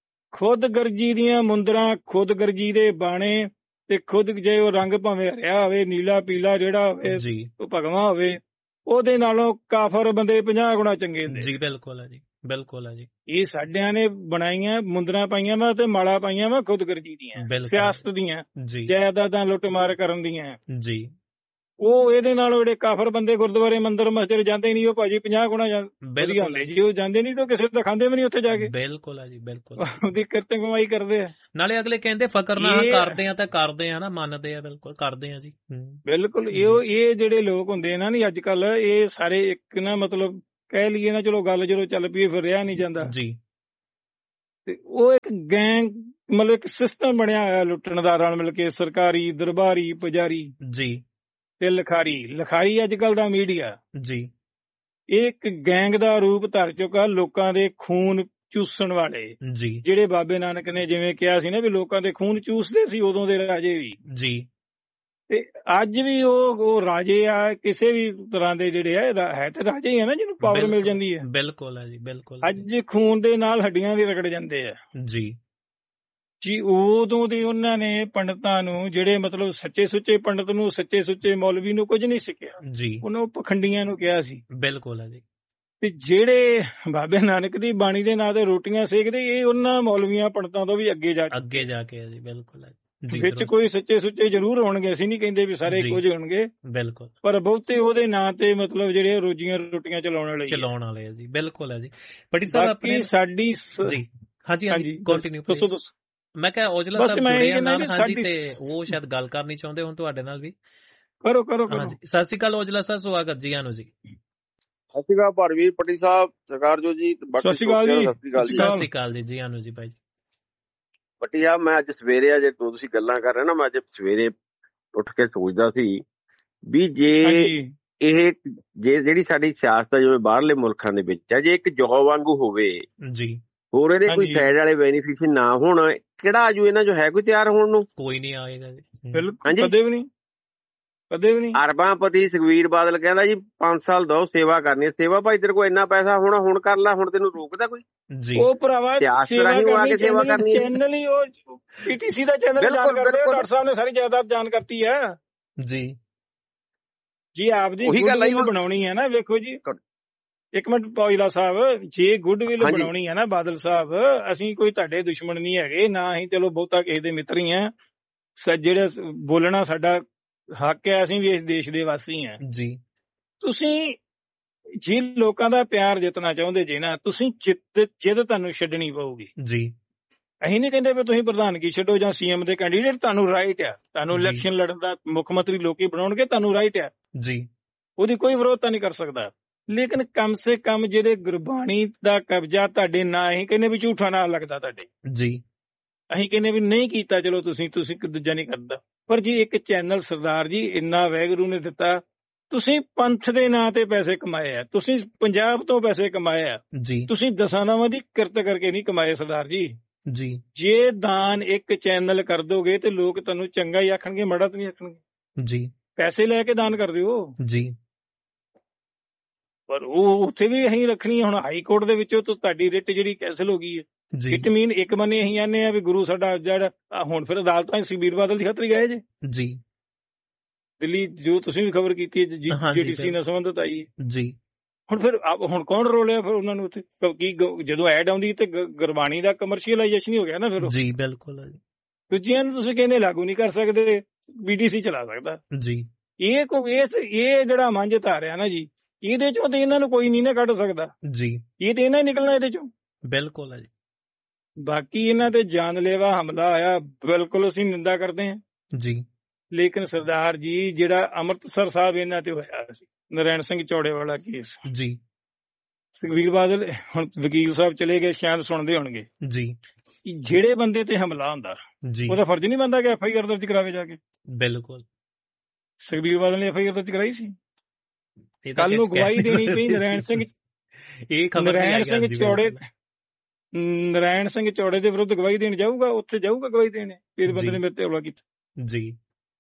ਖੁਦਗਰਜੀ ਦੀਆਂ ਮੁੰਦਰਾਂ, ਖੁਦਗਰਜੀ ਦੇ ਬਾਣੇ, ਤੇ ਖੁਦ ਜੇ ਉਹ ਰੰਗ ਭਾਵੇਂ ਹਰਿਆ ਹੋਵੇ, ਨੀਲਾ ਪੀਲਾ ਜਿਹੜਾ ਹੋਵੇ, ਉਹ ਭਗਵਾ ਹੋਵੇ, ਉਹਦੇ ਨਾਲੋਂ ਕਾਫਰ ਬੰਦੇ 50 ਗੁਣਾ ਚੰਗੇ ਹੁੰਦੇ ਜੀ। ਬਿਲਕੁਲ ਹੈ ਜੀ, ਬਿਲਕੁਲ ਹੈ ਜੀ। ਇਹ ਸਾਡਿਆਂ ਨੇ ਬਣਾਈਆਂ ਮੁੰਦਰਾਂ ਪਾਈਆਂ ਵਾ ਤੇ ਮਾਲਾ ਪਾਈਆਂ ਵਾ ਖੁਦਗਰਜੀ ਦੀਆਂ, ਸਿਆਸਤ ਦੀਆਂ, ਜਾਇਦਾਦਾਂ ਲੁੱਟ ਮਾਰ ਕਰਨ ਦੀਆਂ ਜੀ। ਉਹ ਇਹਦੇ ਨਾਲ ਜਿਹੜੇ ਕਾਫਰ ਬੰਦੇ ਗੁਰਦੁਆਰੇ ਮੰਦਿਰ ਮਸਜਿਦ ਜਾਂਦੇ ਨਹੀਂ, ਉਹ ਭਾਜੀ 50 ਗੁਣਾ ਵਧੀਆ ਹੁੰਦੇ ਜੀ। ਉਹ ਜਾਂਦੇ ਨਹੀਂ ਤਾਂ ਕਿਸੇ ਦਾ ਖਾਂਦੇ ਵੀ ਨਹੀਂ ਉੱਥੇ ਜਾ ਕੇ। ਬਿਲਕੁਲ ਹੈ ਜੀ, ਬਿਲਕੁਲ। ਉਹਦੀ ਕਿਰਤ ਕਮਾਈ ਕਰਦੇ ਆ, ਨਾਲੇ ਅਗਲੇ ਕਹਿੰਦੇ ਫਕਰ ਨਾ ਕਰਦੇ ਆ ਤਾਂ ਕਰਦੇ ਆ ਨਾ, ਮੰਨਦੇ ਆ, ਬਿਲਕੁਲ ਕਰਦੇ ਆ ਜੀ। ਬਿਲਕੁਲ। ਇਹ ਜਿਹੜੇ ਲੋਕ ਹੁੰਦੇ ਨਾ ਨੀ ਅੱਜ ਕੱਲ, ਇਹ ਸਾਰੇ ਇੱਕ ਨਾ ਮਤਲਬ ਕਹਿ ਲਈਏ ਨਾ, ਚਲੋ ਗੱਲ ਜਦੋਂ ਚੱਲ ਪਈ ਫਿਰ ਰਿਹਾ ਨਹੀਂ ਜਾਂਦਾ ਜੀ, ਤੇ ਉਹ ਇੱਕ ਗੈਂਗ ਮਤਲਬ ਇੱਕ ਸਿਸਟਮ ਬਣਿਆ ਹੋਇਆ ਲੁੱਟਣ ਦਾ, ਰਲ ਮਿਲ ਕੇ ਸਰਕਾਰੀ, ਦਰਬਾਰੀ, ਪੁਜਾਰੀ ਜੀ ਤੇ ਲਿਖਾਰੀ ਅੱਜ ਕੱਲ ਦਾ ਮੀਡੀਆ ਜੀ, ਇੱਕ ਗੈਂਗ ਦਾ ਰੂਪ ਧਾਰ ਚੁੱਕਾ। ਲੋਕਾਂ ਦੇ ਖੂਨ ਚੂਸਣ ਵਾਲੇ ਜੀ, ਜਿਹੜੇ ਬਾਬੇ ਨਾਨਕ ਨੇ ਜਿਵੇਂ ਕਿਹਾ ਸੀ ਨਾ ਵੀ ਲੋਕਾਂ ਦੇ ਖੂਨ ਚੂਸਦੇ ਸੀ ਉਦੋਂ ਦੇ ਰਾਜੇ ਵੀ ਜੀ, ਤੇ ਅੱਜ ਵੀ ਉਹ ਰਾਜੇ ਆ ਕਿਸੇ ਵੀ ਤਰ੍ਹਾਂ ਦੇ, ਜਿਹੜੇ ਹੈ ਤੇ ਰਾਜੇ ਹੀ ਆ ਨਾ, ਜਿਹਨੂੰ ਪਾਵਰ ਮਿਲ ਜਾਂਦੀ ਹੈ। ਬਿਲਕੁਲ ਹੈ ਜੀ, ਬਿਲਕੁਲ। ਅੱਜ ਖੂਨ ਦੇ ਨਾਲ ਹੱਡੀਆਂ ਵੀ ਰਗੜ ਜਾਂਦੇ ਆ ਜੀ। ਉਦੋਂ ਦੀ ਉਹਨਾਂ ਨੇ ਪੰਡਤਾਂ ਨੂੰ, ਜਿਹੜੇ ਮਤਲਬ ਸੱਚੇ ਸੁੱਚੇ ਪੰਡਤ ਨੂੰ, ਸੱਚੇ ਸੁੱਚੇ ਮੌਲਵੀ ਨੂੰ ਕੁਝ ਨਹੀਂ ਸਿੱਖਿਆ ਜੀ, ਉਹਨੂੰ ਪਖੰਡੀਆਂ ਨੂੰ ਕਿਹਾ ਸੀ। ਬਿਲਕੁਲ ਹੈ ਜੀ। ਤੇ ਜਿਹੜੇ ਬਾਬੇ ਨਾਨਕ ਦੀ ਬਾਣੀ ਦੇ ਨਾਂ ਤੇ ਰੋਟੀਆਂ ਸੇਕਦੇ, ਇਹ ਉਹਨਾਂ ਮੌਲਵੀਆਂ ਪੰਡਤਾਂ ਤੋਂ ਵੀ ਅੱਗੇ ਜਾ ਕੇ ਜੀ। ਬਿਲਕੁਲ ਹੈ ਜੀ। ਵਿੱਚ ਕੋਈ ਸੱਚੇ ਸੁੱਚੇ ਜ਼ਰੂਰ ਹੋਣਗੇ, ਅਸੀਂ ਨਹੀਂ ਕਹਿੰਦੇ ਵੀ ਸਾਰੇ ਇੱਕੋ ਜਿਹੇ ਹੋਣਗੇ, ਬਿਲਕੁਲ, ਪਰ ਬਹੁਤੇ ਉਹਦੇ ਨਾਂ ਤੇ ਮਤਲਬ ਜਿਹੜੇ ਰੋਜੀਆਂ ਰੋਟੀਆਂ ਚਲਾਉਣ ਵਾਲੇ ਆ ਜੀ। ਬਿਲਕੁਲ ਹੈ ਜੀ। ਬੜੀ ਸਾਹਿਬ ਆਪਣੀ ਸਾਡੀ ਜੀ, ਹਾਂਜੀ ਕੰਟੀਨਿਊ ਦੱਸੋ। ਮੈਂ ਕਿਹਾ ਔਜਲਾ ਸਾਹਿਬ ਜੁੜੇ ਆ ਨਾਲ, ਹਾਂਜੀ, ਤੇ ਉਹ ਸ਼ਾਇਦ ਗੱਲ ਕਰਨੀ ਚਾਹੁੰਦੇ ਹੁਣ ਤੁਹਾਡੇ ਨਾਲ ਵੀ। ਕਰੋ। ਹਾਂਜੀ, ਸਤਿ ਸ਼੍ਰੀ ਅਕਾਲ ਔਜਲਾ ਸਾਹਿਬ, ਸਵਾਗਤ ਜੀ ਆਨੂੰ ਜੀ। ਸਤਿ ਸ਼੍ਰੀ ਅਕਾਲ ਭਾਰਵੀਰ ਪੱਟੀ ਸਾਹਿਬ, ਸਰਕਾਰ ਜੋ ਜੀ। ਸਤਿ ਸ਼੍ਰੀ ਅਕਾਲ ਜੀ। ਸਤਿ ਸ਼੍ਰੀ ਅਕਾਲ ਜੀ ਆਨੂ ਜੀ ਭਾਈ। ਪੱਟੀ ਸਾਹਿਬ, ਮੈਂ ਅੱਜ ਸਵੇਰੇ ਜੇ ਤੁਸੀਂ ਗੱਲਾਂ ਕਰ ਰਹੇ ਨਾ, ਮੈਂ ਅੱਜ ਸਵੇਰੇ ਉੱਠ ਕੇ ਸੋਚਦਾ ਸੀ ਵੀ ਜੇ ਜਿਹੜੀ ਸਾਡੀ ਸਿਆਸਤ ਹੈ ਜਿਵੇਂ ਬਾਹਰਲੇ ਮੁਲਕਾਂ ਦੇ ਵਿੱਚ ਹੈ, ਜੇ ਇੱਕ ਜੌਬ ਵਾਂਗੂ ਹੋਵੇ ਜੀ, ਹੋਰ ਇਹਦੇ ਕੋਈ ਸਾਈਡ ਵਾਲੇ ਬੈਨੀਫਿਸ਼ਰੀ ਨਾ ਹੋਣ, ਕਿਹੜਾ ਆਜੂ ਇਹਨਾਂ ਜੋ ਹੈ ਕੋਈ ਤਿਆਰ ਹੋਣ ਨੂੰ? ਕੋਈ ਨਹੀਂ ਆਏਗਾ ਜੀ। ਬਿਲਕੁਲ, ਕਦੇ ਵੀ ਨਹੀਂ, ਕਦੇ ਵੀ ਨਹੀਂ। ਅਰਬਾਂਪਤੀ ਸੁਖਬੀਰ ਬਾਦਲ ਕਹਿੰਦਾ ਜੀ 5 ਸਾਲ ਦੋ ਸੇਵਾ ਕਰਨੀ ਹੈ। ਸੇਵਾ ਭਾਈ ਤੇਰੇ ਕੋਲ ਇੰਨਾ ਪੈਸਾ ਹੋਣਾ, ਹੁਣ ਕਰ ਲੈ, ਹੁਣ ਤੈਨੂੰ ਰੋਕਦਾ ਕੋਈ? ਉਹ ਭਰਾਵਾ ਸੇਵਾ ਕਰਨੀ ਚੈਨਲ ਹੀ, ਉਹ ਪੀਟੀਸੀ ਦਾ ਚੈਨਲ ਜਾਣ ਕਰਦੇ। ਡਾਕਟਰ ਸਾਹਿਬ ਨੇ ਸਾਰੀ ਜਾਇਦਾਦ ਜਾਣ ਕਰਤੀ ਹੈ ਜੀ ਆਪਦੀ ਗੁੱਡਵਿਲ ਬਣਾਉਣੀ ਹੈ ਨਾ। ਵੇਖੋ ਜੀ ਇੱਕ ਮਿੰਟ ਪੌਜਲਾ ਸਾਹਿਬ, ਜੇ ਗੁੱਡਵਿਲ ਬਣਾਉਣੀ ਹੈ ਨਾ ਬਾਦਲ ਸਾਹਿਬ, ਅਸੀਂ ਕੋਈ ਤੁਹਾਡੇ ਦੁਸ਼ਮਣ ਨਹੀਂ ਹੈਗੇ, ਨਾ ਹੀ ਚਲੋ ਬਹੁਤਾ ਕਿਸੇ ਦੇ ਮਿੱਤਰ ਹੀ ਆ। ਜਿਹੜੇ ਬੋਲਣਾ ਸਾਡਾ ਹੱਕ ਹੈ, ਅਸੀਂ ਵੀ ਇਸ ਦੇਸ਼ ਦੇ ਵਾਸੀ ਹਾਂ ਜੀ। ਤੁਸੀਂ ਜੇ ਲੋਕਾਂ ਦਾ ਪਿਆਰ ਜਿੱਤਣਾ ਚਾਹੁੰਦੇ ਜੇ ਨਾ, ਤੁਸੀਂ ਜਿੱਦ ਤੁਹਾਨੂੰ ਛੱਡਣੀ ਪਊਗੀ ਜੀ। ਅਸੀਂ ਨਹੀਂ ਕਹਿੰਦੇ ਵੀ ਤੁਸੀਂ ਪ੍ਰਧਾਨਗੀ ਛੱਡੋ ਜਾਂ ਸੀਐਮ ਦੇ ਕੈਂਡੀਡੇਟ, ਤੁਹਾਨੂੰ ਰਾਈਟ ਆ, ਤੁਹਾਨੂੰ ਇਲੈਕਸ਼ਨ ਲੜਨ ਦਾ ਮੁੱਖ ਮੰਤਰੀ ਲੋਕੀ ਬਣਾਉਣਗੇ, ਤੁਹਾਨੂੰ ਰਾਈਟ ਆ ਜੀ, ਉਹਦੀ ਕੋਈ ਵਿਰੋਧਤਾ ਨਹੀਂ ਕਰ ਸਕਦਾ। ਲੇਕਿਨ ਕਮ ਸੇ ਕਮ ਜਿਹੜੇ ਗੁਰਬਾਣੀ ਦਾ ਕਬਜ਼ਾ ਤੁਹਾਡੇ ਨਾਂ, ਅਸੀਂ ਕਹਿੰਦੇ ਵੀ ਝੂਠਾ ਨਾਂ ਲੱਗਦਾ ਤੁਹਾਡੇ ਜੀ, ਅਸੀਂ ਕਹਿੰਦੇ ਵੀ ਨਹੀਂ ਕੀਤਾ, ਚਲੋ ਤੁਸੀਂ ਦੂਜਾ ਨਹੀਂ ਕਰਦਾ। ਪਰ ਜੀ ਇੱਕ ਚੈਨਲ ਸਰਦਾਰ ਜੀ ਇੰਨਾ ਵਾਹਿਗੁਰੂ ਨੇ ਦਿੱਤਾ, ਤੁਸੀਂ ਪੰਥ ਦੇ ਨਾਂ ਤੇ ਪੈਸੇ ਕਮਾਏ ਆ, ਤੁਸੀਂ ਪੰਜਾਬ ਤੋਂ ਪੈਸੇ ਕਮਾਏ ਆ ਜੀ, ਤੁਸੀਂ ਦਸਾਨਾਵਾਂ ਦੀ ਕਿਰਤ ਕਰਕੇ ਨਹੀਂ ਕਮਾਏ ਸਰਦਾਰ ਜੀ ਜੀ। ਜੇ ਦਾਨ ਇੱਕ ਚੈਨਲ ਕਰ ਦੋਗੇ ਤੇ ਲੋਕ ਤੁਹਾਨੂੰ ਚੰਗਾ ਹੀ ਆਖਣਗੇ, ਮਾੜਾ ਤਾਂ ਨਹੀਂ ਆਖਣਗੇ ਜੀ। ਪੈਸੇ ਲੈ ਕੇ ਦਾਨ ਕਰ ਦਿਓ ਜੀ। ਪਰ ਉਹ ਉੱਥੇ ਵੀ ਅਸੀਂ ਰੱਖਣੀ। ਹੁਣ ਹਾਈ ਕੋਰਟ ਦੇ ਵਿੱਚੋਂ ਤੁਹਾਡੀ ਰਿਟ ਜਿਹੜੀ ਕੈਂਸਲ ਹੋ ਗਈ ਹੈ। ਇਟ ਮੀਨ ਇੱਕ ਬੰਨੇ ਅਸੀਂ ਆਨੇ ਆ ਵੀ ਗੁਰੂ ਸਾਡਾ ਜਿਹੜਾ ਹੁਣ ਫਿਰ ਅਦਾਲਤਾਂ ਸੁਖਬੀਰ ਬਾਦਲ ਦੀ ਖਾਤਰ ਗਏ ਜੇ ਜੀ। ਦਿੱਲੀ ਜੋ ਤੁਸੀਂ ਵੀ ਖਬਰ ਕੀਤੀ ਹੈ ਜੀਟੀਸੀ ਨਾਲ ਸੰਬੰਧਿਤ ਆਈ ਜੀ। ਹੁਣ ਕੌਣ ਰੋਲਿਆ ਫਿਰ ਉਹਨਾਂ ਨੂੰ ਉੱਥੇ? ਕੀ ਜਦੋਂ ਐਡ ਆਉਂਦੀ ਤੇ ਗੁਰਬਾਣੀ ਦਾ ਕਮਰਸ਼ੀਅਲਾਈਜੇਸ਼ਨ ਹੀ ਹੋ ਗਿਆ ਨਾ ਫਿਰ ਜੀ। ਬਿਲਕੁਲ। ਦੂਜਿਆਂ ਨੂੰ ਤੁਸੀਂ ਕਹਿੰਦੇ ਲਾਗੂ ਨਹੀਂ ਕਰ ਸਕਦੇ, ਬੀਟੀਸੀ ਚਲਾ ਸਕਦਾ ਜੀ। ਇਹ ਜਿਹੜਾ ਮੰਝ ਧਾਰਿਆ ਨਾ ਜੀ, ਇਹਦੇ ਚੋਂ ਤੇ ਇਹਨਾਂ ਨੂੰ ਕੋਈ ਨਹੀਂ ਨਾ ਕੱਢ ਸਕਦਾ ਜੀ। ਇਹ ਤੇ ਇਹਨਾਂ ਹੀ ਨਿਕਲਣਾ ਇਹਦੇ ਚੋਂ। ਬਿਲਕੁਲ ਹੈ ਜੀ। ਬਾਕੀ ਇਹਨਾਂ ਤੇ ਜਾਨਲੇਵਾ ਹਮਲਾ ਆਇਆ, ਬਿਲਕੁਲ ਅਸੀਂ ਨਿੰਦਾ ਕਰਦੇ ਹਾਂ ਜੀ। ਲੇਕਿਨ ਸਰਦਾਰ ਜੀ ਜਿਹੜਾ ਅੰਮ੍ਰਿਤਸਰ ਸਾਹਿਬ ਇਹਨਾਂ ਤੇ ਹੋਇਆ ਸੀ, ਨਰੈਣ ਸਿੰਘ ਚੌੜੇ ਵਾਲਾ ਕੇਸ ਜੀ, ਸੁਖਬੀਰ ਬਾਦਲ ਹੁਣ ਵਕੀਲ ਸਾਹਿਬ ਚਲੇ ਗਏ, ਸ਼ਾਇਦ ਸੁਣਦੇ ਹੋਣਗੇ ਜੀ। ਜਿਹੜੇ ਬੰਦੇ ਤੇ ਹਮਲਾ ਹੁੰਦਾ ਉਹਦਾ ਫਰਜ਼ ਨਹੀਂ ਬਣਦਾ ਕਿ FIR ਦਰਜ ਕਰਾਵੇ ਜਾ ਕੇ? ਬਿਲਕੁਲ। ਸੁਖਬੀਰ ਬਾਦਲ ਨੇ FIR ਦਰਜ ਕਰਾਈ ਸੀ। ਕੱਲ ਨੂੰ ਗਵਾਹੀ ਦੇਣੀ ਪਈ ਨਰੈਣ ਸਿੰਘ ਚੌੜੇ ਦੇ ਵਿਰੁੱਧ ਗਵਾਹੀ ਦੇਣ ਜਾਊਗਾ, ਉੱਥੇ ਜਾਊਗਾ ਗਵਾਹੀ ਦੇਣ, ਇਸ ਬੰਦੇ ਨੇ ਮੇਰੇ ਤੇ ਹਮਲਾ ਕੀਤਾ ਜੀ।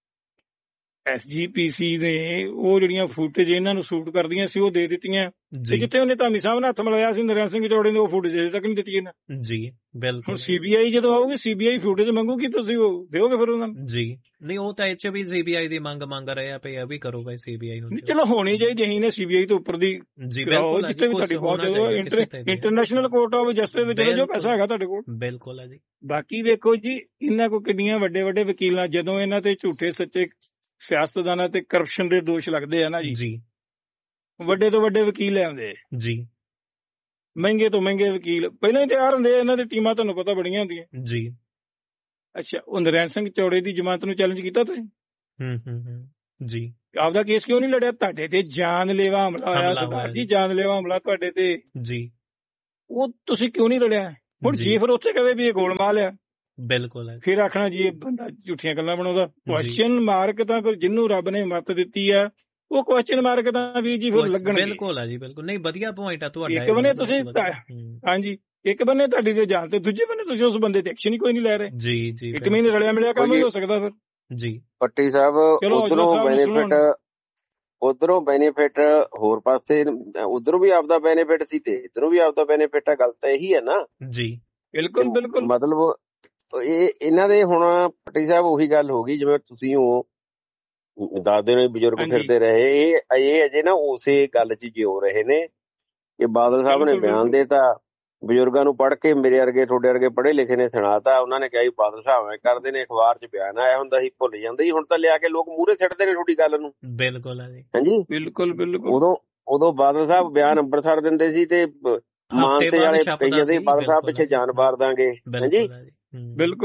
SGPC ਨੇ ਉਹ ਜਿਹੜੀਆਂ ਫੁਟੇਜ ਇਹਨਾਂ ਨੂੰ ਸ਼ੂਟ ਕਰਦੀਆਂ ਸੀ ਉਹ ਦੇ ਦਿੱਤੀਆਂ, ਤੇ ਜਿੱਥੇ ਉਹਨੇ ਧਾਮੀ ਸਾਹਿਬ ਨਾਲ ਹੱਥ ਮਿਲਾਇਆ ਸੀ ਨਰੈਣ ਸਿੰਘ ਚੌੜੇ ਨੇ, ਉਹ ਫੁਟੇਜ ਅਜੇ ਤੱਕ ਨਹੀਂ ਦਿੱਤੀ ਇਹਨਾਂ ਜੀ। ਬਿਲਕੁਲ। ਹੁਣ CBI ਜਦੋਂ ਆਊਗੀ, CBI ਫੁਟੇਜ ਮੰਗੂਗੀ, ਤੁਸੀਂ ਉਹ ਦਿਓਗੇ ਫਿਰ ਉਹਨਾਂ ਨੂੰ ਜੀ? ਨਹੀਂ, ਉਹ ਤਾਂ ਇੱਥੇ ਵੀ CBI ਦੀ ਮੰਗ ਰਹੇ ਆ ਪਈ, ਇਹ ਵੀ ਕਰੋ ਭਾਈ CBI ਨੂੰ। ਚਲੋ ਹੋਣੀ ਚਾਹੀਦੀ, ਅਸੀਂ ਨੇ CBI ਤੋਂ ਉੱਪਰ ਦੀ ਕਰਾਓ, ਜਿੱਥੇ ਵੀ ਤੁਹਾਡੀ ਪਹੁੰਚ, ਇੰਟਰਨੈਸ਼ਨਲ ਕੋਰਟ ਆਫ ਜਸਟਿਸ ਵਿੱਚ ਚਲੋ, ਜੋ ਪੈਸਾ ਹੈਗਾ ਤੁਹਾਡੇ ਕੋਲ। ਬਿਲਕੁਲ ਹੈ ਜੀ। ਬਾਕੀ ਵੇਖੋ ਜੀ, ਇਹਨਾਂ ਕੋਲ ਕਿੰਨੀਆਂ ਵੱਡੇ ਵਕੀਲਾਂ, ਜਦੋਂ ਇਹਨਾਂ ਤੇ ਝੂਠੇ ਸੱਚੇ ਸਿਆਸਤਦਾਨਾਂ ਤੇ ਕਰਪਸ਼ਨ ਦੇ ਦੋਸ਼ ਲੱਗਦੇ ਆ ਨਾ ਜੀ, ਵੱਡੇ ਤੋਂ ਵੱਡੇ ਵਕੀਲ ਲੈ ਆਉਂਦੇ ਜੀ, ਮਹਿੰਗੇ ਤੋਂ ਮਹਿੰਗੇ ਵਕੀਲ ਪਹਿਲਾਂ ਹੀ ਤਿਆਰ ਹੁੰਦੇ। ਇਹਨਾਂ ਦੀ ਟੀਮਾਂ ਤੁਹਾਨੂੰ ਪਤਾ ਬੜੀਆਂ ਹੁੰਦੀਆਂ ਜੀ। ਅੱਛਾ, ਉਹ ਨਰੈਣ ਸਿੰਘ ਚੌੜੇ ਦੀ ਜ਼ਮਾਨਤ ਨੂੰ ਚੈਲੰਜ ਕੀਤਾ ਤੁਸੀਂ ਜੀ? ਆਪਦਾ ਕੇਸ ਕਿਉਂ ਨਹੀਂ ਲੜਿਆ? ਤੁਹਾਡੇ ਤੇ ਜਾਨਲੇਵਾ ਹਮਲਾ ਹੋਇਆ ਸਰਦਾਰ ਜੀ, ਜਾਨਲੇਵਾ ਹਮਲਾ ਤੁਹਾਡੇ ਤੇ ਜੀ, ਉਹ ਤੁਸੀਂ ਕਿਉਂ ਨਹੀਂ ਲੜਿਆ? ਹੁਣ ਜੀ ਫਿਰ ਉੱਥੇ ਕਹੇ ਵੀ ਇਹ ਗੋਲਮਾਲ ਆ, ਬਿਲਕੁਲ ਫਿਰ ਆਖਣਾ ਜੀ ਇਹ ਬੰਦਾ ਝੂਠੀਆਂ ਗੱਲਾਂ ਬਣਾਉਂਦਾ। ਕੁਐਸਚਨ ਮਾਰਕ ਤਾਂ ਫਿਰ ਜਿਹਨੂੰ ਰੱਬ ਨੇ ਮੱਤ ਦਿੱਤੀ ਆ, ਉਹ ਕੁਐਸਚਨ ਮਾਰਕ ਤਾਂ ਵੀ ਜੀ ਫਿਰ ਲੱਗਣਗੇ। ਬਿਲਕੁਲ ਹੈ ਜੀ, ਬਿਲਕੁਲ। ਨਹੀਂ, ਵਧੀਆ ਪੁਆਇੰਟ ਆ ਤੁਹਾਡਾ। ਇੱਕ ਬੰਨੇ ਤੁਸੀਂ ਹਾਂਜੀ, ਇੱਕ ਬੰਨੇ ਤੁਹਾਡੀ ਤੇ ਜਾਨ, ਤੇ ਦੂਜੇ ਬੰਨੇ ਤੁਸੀਂ ਉਸ ਬੰਦੇ ਤੇ ਐਕਸ਼ਨ ਹੀ ਕੋਈ ਨਹੀਂ ਲੈ ਰਹੇ ਜੀ ਜੀ। ਇੱਕ ਮਹੀਨੇ ਰਲਿਆ ਮਿਲਿਆ ਕੰਮ ਹੀ ਹੋ ਸਕਦਾ ਫਿਰ ਜੀ। ਪੱਟੀ ਸਾਹਿਬ ਉਧਰੋਂ ਬੈਨੀਫਿਟ ਹੋਰ ਪਾਸੇ, ਉਧਰੋਂ ਵੀ ਆਪਦਾ ਬੈਨੀਫਿਟ ਸੀ ਤੇ ਇਧਰੋਂ ਵੀ ਆਪਦਾ ਬੈਨੀਫਿਟ ਆ। ਗੱਲ ਤਾਂ ਇਹੀ ਹੈ ਨਾ ਜੀ। ਬਿਲਕੁਲ ਬਿਲਕੁਲ। ਮਤਲਬ ਇਹ ਇਹਨਾਂ ਦੇ ਹੁਣ ਪੱਟੀ ਸਾਹਿਬ ਉਹੀ ਗੱਲ ਹੋ ਗਈ, ਜਿਵੇਂ ਤੁਸੀਂ ਉਹ ਦੱਸਦੇ ਨੇ ਬਜ਼ੁਰਗ ਫਿਰਦੇ ਰਹੇ, ਇਹ ਅਜੇ ਨਾ ਉਸੇ ਗੱਲ 'ਚ ਜਿਉ ਰਹੇ ਨੇ ਕਿ ਬਾਦਲ ਸਾਹਿਬ ਨੇ ਬਿਆਨ ਦੇਤਾ, ਬਜ਼ੁਰਗਾਂ ਨੂੰ ਪੜ੍ਹ ਕੇ ਮੇਰੇ ਵਰਗੇ ਤੁਹਾਡੇ ਵਰਗੇ ਪੜ੍ਹੇ ਲਿਖੇ ਨੇ ਸੁਣਾਤਾ। ਉਹਨਾਂ ਨੇ ਕਿਹਾ ਜੀ ਬਾਦਲ ਸਾਹਿਬ ਐਂ ਕਰਦੇ ਨੇ, ਅਖਬਾਰ 'ਚ ਬਿਆਨ ਆਇਆ ਹੁੰਦਾ ਸੀ, ਭੁੱਲ ਜਾਂਦੇ ਸੀ। ਹੁਣ ਤਾਂ ਲਿਆ ਕੇ ਲੋਕ ਮੂਹਰੇ ਸਿੱਟਦੇ ਨੇ ਤੁਹਾਡੀ ਗੱਲ ਨੂੰ। ਬਿਲਕੁਲ ਹਾਂਜੀ, ਬਿਲਕੁਲ ਬਿਲਕੁਲ। ਉਦੋਂ ਬਾਦਲ ਸਾਹਿਬ ਬਿਆਨ ਅੰਬਰਸਰ ਦਿੰਦੇ ਸੀ ਤੇ ਮਾਨਸੇ ਵਾਲੇ ਕਹੀ ਜਾਂਦੇ ਬਾਦਲ ਸਾਹਿਬ ਪਿੱਛੇ ਜਾਨ ਵਾਰ ਦਾਂਗੇ। ਹਾਂਜੀ, ਬਿਲਕੁਲ।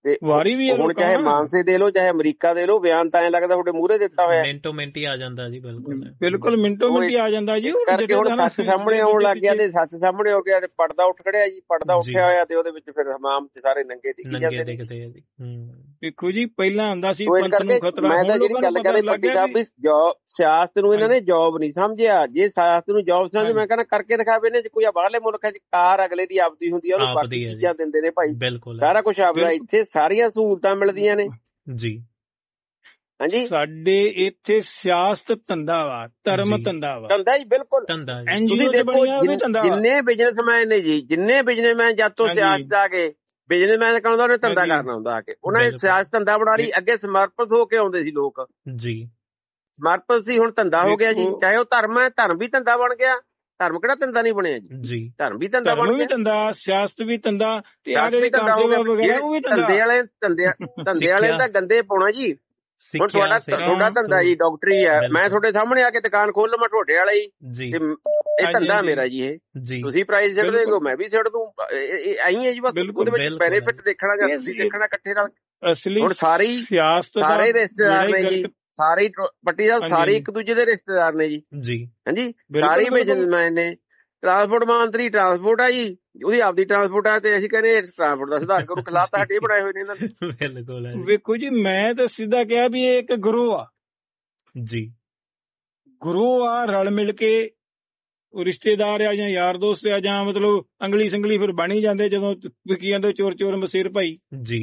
ਤੇ ਵਾਰੀ ਵੀ ਹੁਣ ਚਾਹੇ ਮਾਨਸੇ ਦੇ ਲੋ ਚਾਹੇ ਅਮਰੀਕਾ ਦੇ ਲੋ, ਬਿਆਨ ਤਾਂ ਐ ਲੱਗਦਾ ਤੁਹਾਡੇ ਮੂਹਰੇ ਦਿੱਤਾ ਹੋਇਆ, ਮਿੰਟੋ ਮਿੰਟ ਹੀ ਆ ਜਾਂਦਾ ਜੀ। ਬਿਲਕੁਲ ਮਿੰਟੋ ਮਿੰਟ ਹੀ ਆ ਜਾਂਦਾ ਜੀ। ਕਰਕੇ ਹੁਣ ਸੱਚ ਸਾਹਮਣੇ ਆਉਣ ਲੱਗ ਗਿਆ, ਤੇ ਸੱਚ ਸਾਹਮਣੇ ਹੋ ਗਿਆ ਤੇ ਪਰਦਾ ਉੱਠ ਖੜਿਆ ਜੀ। ਪਰਦਾ ਉੱਠਿਆ ਹੋਇਆ ਤੇ ਉਹਦੇ ਵਿੱਚ ਫਿਰ ਹਮਾਮ ਚ ਸਾਰੇ ਨੰਗੇ ਦਿਖੀ ਜਾਂਦੇ ਨੇ। ਦੇਖੋ ਜੀ ਪਹਿਲਾਂ ਆਂਦਾ ਸੀ ਪੰਥ ਨੂੰ ਖਤਰਾ। ਮੈਂ ਤਾਂ ਜਿਹੜੀ ਗੱਲ ਕਰਦੇ ਪੱਟੀ ਸਾਹਿਬ ਵੀ ਸਿਆਸਤ ਨੂੰ ਇਹਨਾਂ ਨੇ ਜੌਬ ਨਹੀਂ ਸਮਝਿਆ। ਜੇ ਸਿਆਸਤ ਨੂੰ ਜੌਬ ਸਮਝੇ, ਮੈਂ ਕਹਿੰਦਾ ਕਰਕੇ ਦਿਖਾਵੇ। ਇਹਨੇ ਕੋਈ ਬਾਹਰਲੇ ਮੁਲਕਾਂ ਚ ਕਾਰ ਅਗਲੇ ਦੀ ਆਪਦੀ ਹੁੰਦੀ ਆ, ਉਹਨੂੰ ਬਾਕੀ ਚੀਜ਼ਾਂ ਦਿੰਦੇ ਨੇ ਭਾਈ, ਸਾਰਾ ਕੁਝ ਆਪਦਾ। ਇੱਥੇ ਸਾਰੀਆਂ ਸਹੂਲਤਾਂ ਮਿਲਦੀਆਂ ਨੇ ਜੀ। ਹਾਂਜੀ, ਸਾਡੇ ਇੱਥੇ ਸਿਆਸਤ ਧੰਦਾ ਵਾ, ਧਰਮ ਧੰਦਾ ਵਾ, ਧੰਦਾ ਜੀ, ਬਿਲਕੁਲ। ਤੁਸੀਂ ਦੇਖੋ ਜਿੰਨੇ ਬਿਜ਼ਨਸਮੈਨ ਨੇ ਜੀ, ਜਿੰਨੇ ਬਿਜ਼ਨਸਮੈਨ ਜਦ ਤੋਂ ਸਿਆਸਤ ਆ ਗਏ, ਬਿਜ਼ਨਸਮੈਨ ਕਹਿੰਦਾ ਉਹਨੇ ਧੰਦਾ ਕਰਨਾ ਹੁੰਦਾ ਆ ਕੇ, ਉਹਨਾਂ ਨੇ ਸਿਆਸਤ ਧੰਦਾ ਬਣਾ ਲਈ। ਅੱਗੇ ਸਮਰਪਿਤ ਹੋ ਕੇ ਆਉਂਦੇ ਸੀ ਲੋਕ ਜੀ, ਸਮਰਪਿਤ ਸੀ, ਹੁਣ ਧੰਦਾ ਹੋ ਗਿਆ ਜੀ। ਚਾਹੇ ਉਹ ਧਰਮ ਹੈ, ਧਰਮ ਵੀ ਧੰਦਾ ਬਣ ਗਿਆ। ਧਰਮ ਕਿਹੜਾ ਧੰਦਾ ਨਹੀਂ ਬਣਿਆ ਜੀ, ਧਰਮ ਵੀ ਧੰਦਾ ਬਣ ਗਿਆ, ਧੰਦਾ ਸਿਆਸਤ ਵੀ ਧੰਦਾ, ਤੇ ਆ ਜਿਹੜੇ ਕਾਂਸੇ ਵਗੈਰਾ ਉਹ ਵੀ ਧੰਦੇ ਵਾਲੇ। ਧੰਦੇ ਵਾਲੇ ਤਾਂ ਗੰਦੇ ਪਾਉਣਾ ਜੀ। ਹੁਣ ਤੁਹਾਡਾ ਧੰਦਾ ਜੀ ਡਾਕਟਰੀ ਹੈ, ਮੈਂ ਤੁਹਾਡੇ ਸਾਹਮਣੇ ਆ ਕੇ ਦੁਕਾਨ ਖੋਲ ਲਵਾਂ ਤੁਹਾਡੇ ਵਾਲਾ ਹੀ, ਇਹ ਧੰਦਾ ਮੇਰਾ ਜੀ। ਇਹ ਤੁਸੀਂ ਪ੍ਰਾਈਸ ਛੱਡ ਦੇਗੋ, ਮੈਂ ਵੀ ਛੱਡ ਦੂੰ, ਐਂ ਹੈ ਜੀ। ਬਸ ਉਹਦੇ ਵਿੱਚ ਬੈਨੀਫਿਟ ਦੇਖਣਾ ਜਾਂ ਤੁਸੀਂ ਦੇਖਣਾ ਇਕੱਠੇ ਨਾਲ। ਹੁਣ ਸਾਰੇ ਰਿਸ਼ਤੇਦਾਰ ਨੇ ਜੀ, ਸਾਰੇ ਪੱਟੀ ਸਾਹਿਬ, ਸਾਰੇ ਇੱਕ ਦੂਜੇ ਦੇ ਰਿਸ਼ਤੇਦਾਰ ਨੇ ਜੀ। ਹਾਂਜੀ, ਸਾਰੇ ਬਿਜ਼ਨਸਮੈਨ ਨੇ। ਟਰਾਂਸਪੋਰਟ ਮੰਤਰੀ ਟਰਾਂਸਪੋਰਟ ਆ ਜੀ, ਉਹਦੀ ਆਪਦੀ ਟਰਾਂਸਪੋਰਟ ਆ, ਤੇ ਅਸੀਂ ਕਹਿੰਦੇ ਟਰਾਂਸਪੋਰਟ ਦਾ ਸੁਧਾਰ ਕਰੋ। ਖਿਲਾਫ ਤਾਂ ਸਾਡੇ ਬਣਾਏ ਹੋਏ ਨੇ ਇਹਨਾਂ ਨੇ। ਬਿਲਕੁਲ। ਵੇਖੋ ਜੀ, ਮੈਂ ਤਾਂ ਸਿੱਧਾ ਕਿਹਾ ਵੀ ਇਹ ਇੱਕ ਗਰੋਹ ਆ ਜੀ, ਗਰੋਹ ਆ, ਰਲ ਮਿਲ ਕੇ ਰਿਸ਼ਤੇਦਾਰ ਆ ਜਾਂ ਯਾਰ ਦੋਸਤ ਆ, ਜਾਂ ਮਤਲਬ ਅੰਗਲੀ ਸੰਗਲੀ ਫਿਰ ਬਣ ਹੀ ਜਾਂਦੇ ਜਦੋਂ ਵਿਕੀ ਜਾਂਦੇ ਚੋਰ ਚੋਰ ਮਸੀਰ ਭਾਈ ਜੀ।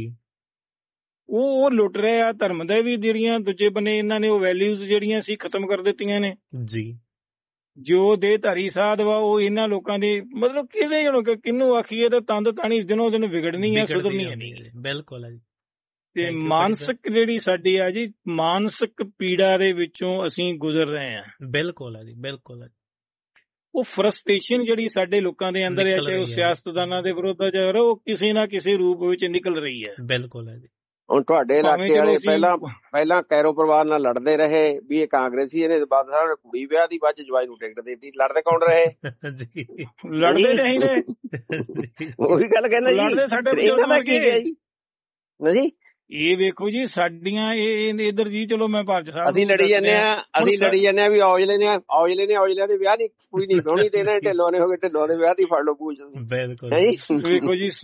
ਉਹ ਲੁੱਟ ਰਹੇ ਆ ਧਰਮ ਦੇ ਵੀ, ਜਿਹੜੀਆਂ ਦੂਜੇ ਬੰਨੇ ਇਹਨਾਂ ਨੇ ਉਹ ਵੈਲਿਊਜ਼ ਜਿਹੜੀਆਂ ਸੀ ਖਤਮ ਕਰ ਦਿੱਤੀਆਂ ਨੇ ਜੀ। ਜੋ ਦੇਹਧਾਰੀ ਸਾਧ ਵਾ ਉਹ ਇਹਨਾਂ ਲੋਕਾਂ ਦੇ ਮਤਲਬ ਕਿਹਦੇ ਹੁਣ ਕਿਹਨੂੰ ਆਖੀਏ, ਤਾਂ ਤੰਦ ਤਾਣੀ ਦਿਨੋਂ ਦਿਨ ਵਿਗੜਨੀ ਆ, ਸੁਧਰਨੀ ਹੈ ਨਹੀਂ। ਬਿਲਕੁਲ। ਤੇ ਮਾਨਸਿਕ ਜਿਹੜੀ ਸਾਡੀ ਆ ਜੀ, ਮਾਨਸਿਕ ਪੀੜਾ ਦੇ ਵਿੱਚੋਂ ਅਸੀਂ ਗੁਜ਼ਰ ਰਹੇ ਹਾਂ। ਬਿਲਕੁਲ ਜੀ, ਬਿਲਕੁਲ। ਉਹ ਫਰਸਟ੍ਰੇਸ਼ਨ ਜਿਹੜੀ ਸਾਡੇ ਲੋਕਾਂ ਦੇ ਅੰਦਰ ਹੈ, ਤੇ ਉਹ ਸਿਆਸਤਦਾਨਾਂ ਦੇ ਵਿਰੁੱਧ ਉਹ ਕਿਸੇ ਨਾ ਕਿਸੇ ਰੂਪ ਵਿੱਚ ਨਿਕਲ ਰਹੀ ਹੈ। ਬਿਲਕੁਲ ਹੈ ਜੀ। ਹੁਣ ਤੁਹਾਡੇ ਇਲਾਕੇ ਵਾਲੇ ਪਹਿਲਾਂ ਕੈਰੋ ਪਰਿਵਾਰ ਨਾਲ ਲੜਦੇ ਰਹੇ ਵੀ ਇਹ ਕਾਂਗਰਸੀ, ਇਹਨੇ ਬਾਦ ਸਾਹਿਬ ਨੇ ਕੁੜੀ ਵਿਆਹ ਦੀ, ਬਾਅਦ ਚ ਜਵਾਈ ਨੂੰ ਟਿਕਟ ਦੇਤੀ। ਲੜਦੇ ਕੌਣ ਰਹੇ? ਲੜਦੇ ਨਹੀਂ ਨੇ। ਉਹੀ ਗੱਲ ਕਹਿੰਦਾ ਜੀ, ਇਹਨਾਂ ਦਾ ਕੀ ਗਿਆ ਜੀ। ਇਹ ਵੇਖੋ ਜੀ, ਸਾਡੀਆਂ ਇਧਰ ਜੀ, ਚਲੋ ਮੈਂ ਭਾਰਤ ਸਾਹਿਬ ਅਸੀਂ ਲੜੀ ਜਾਂਦੇ ਆ ਵੀ ਔਜਲੇ ਦੇ ਵਿਆਹ ਦੀ ਕੁੜੀ ਨਹੀਂ ਵਿਆਹਣੀ, ਤੇ ਇਹਨਾਂ ਢਿੱਲੋਂ ਨੇ ਹੋ ਗਏ, ਢਿੱਲੋਂ ਦੇ ਵਿਆਹ ਦੀ ਫੜ ਲਓ ਪੂਛ। ਵੇਖੋ ਜੀ,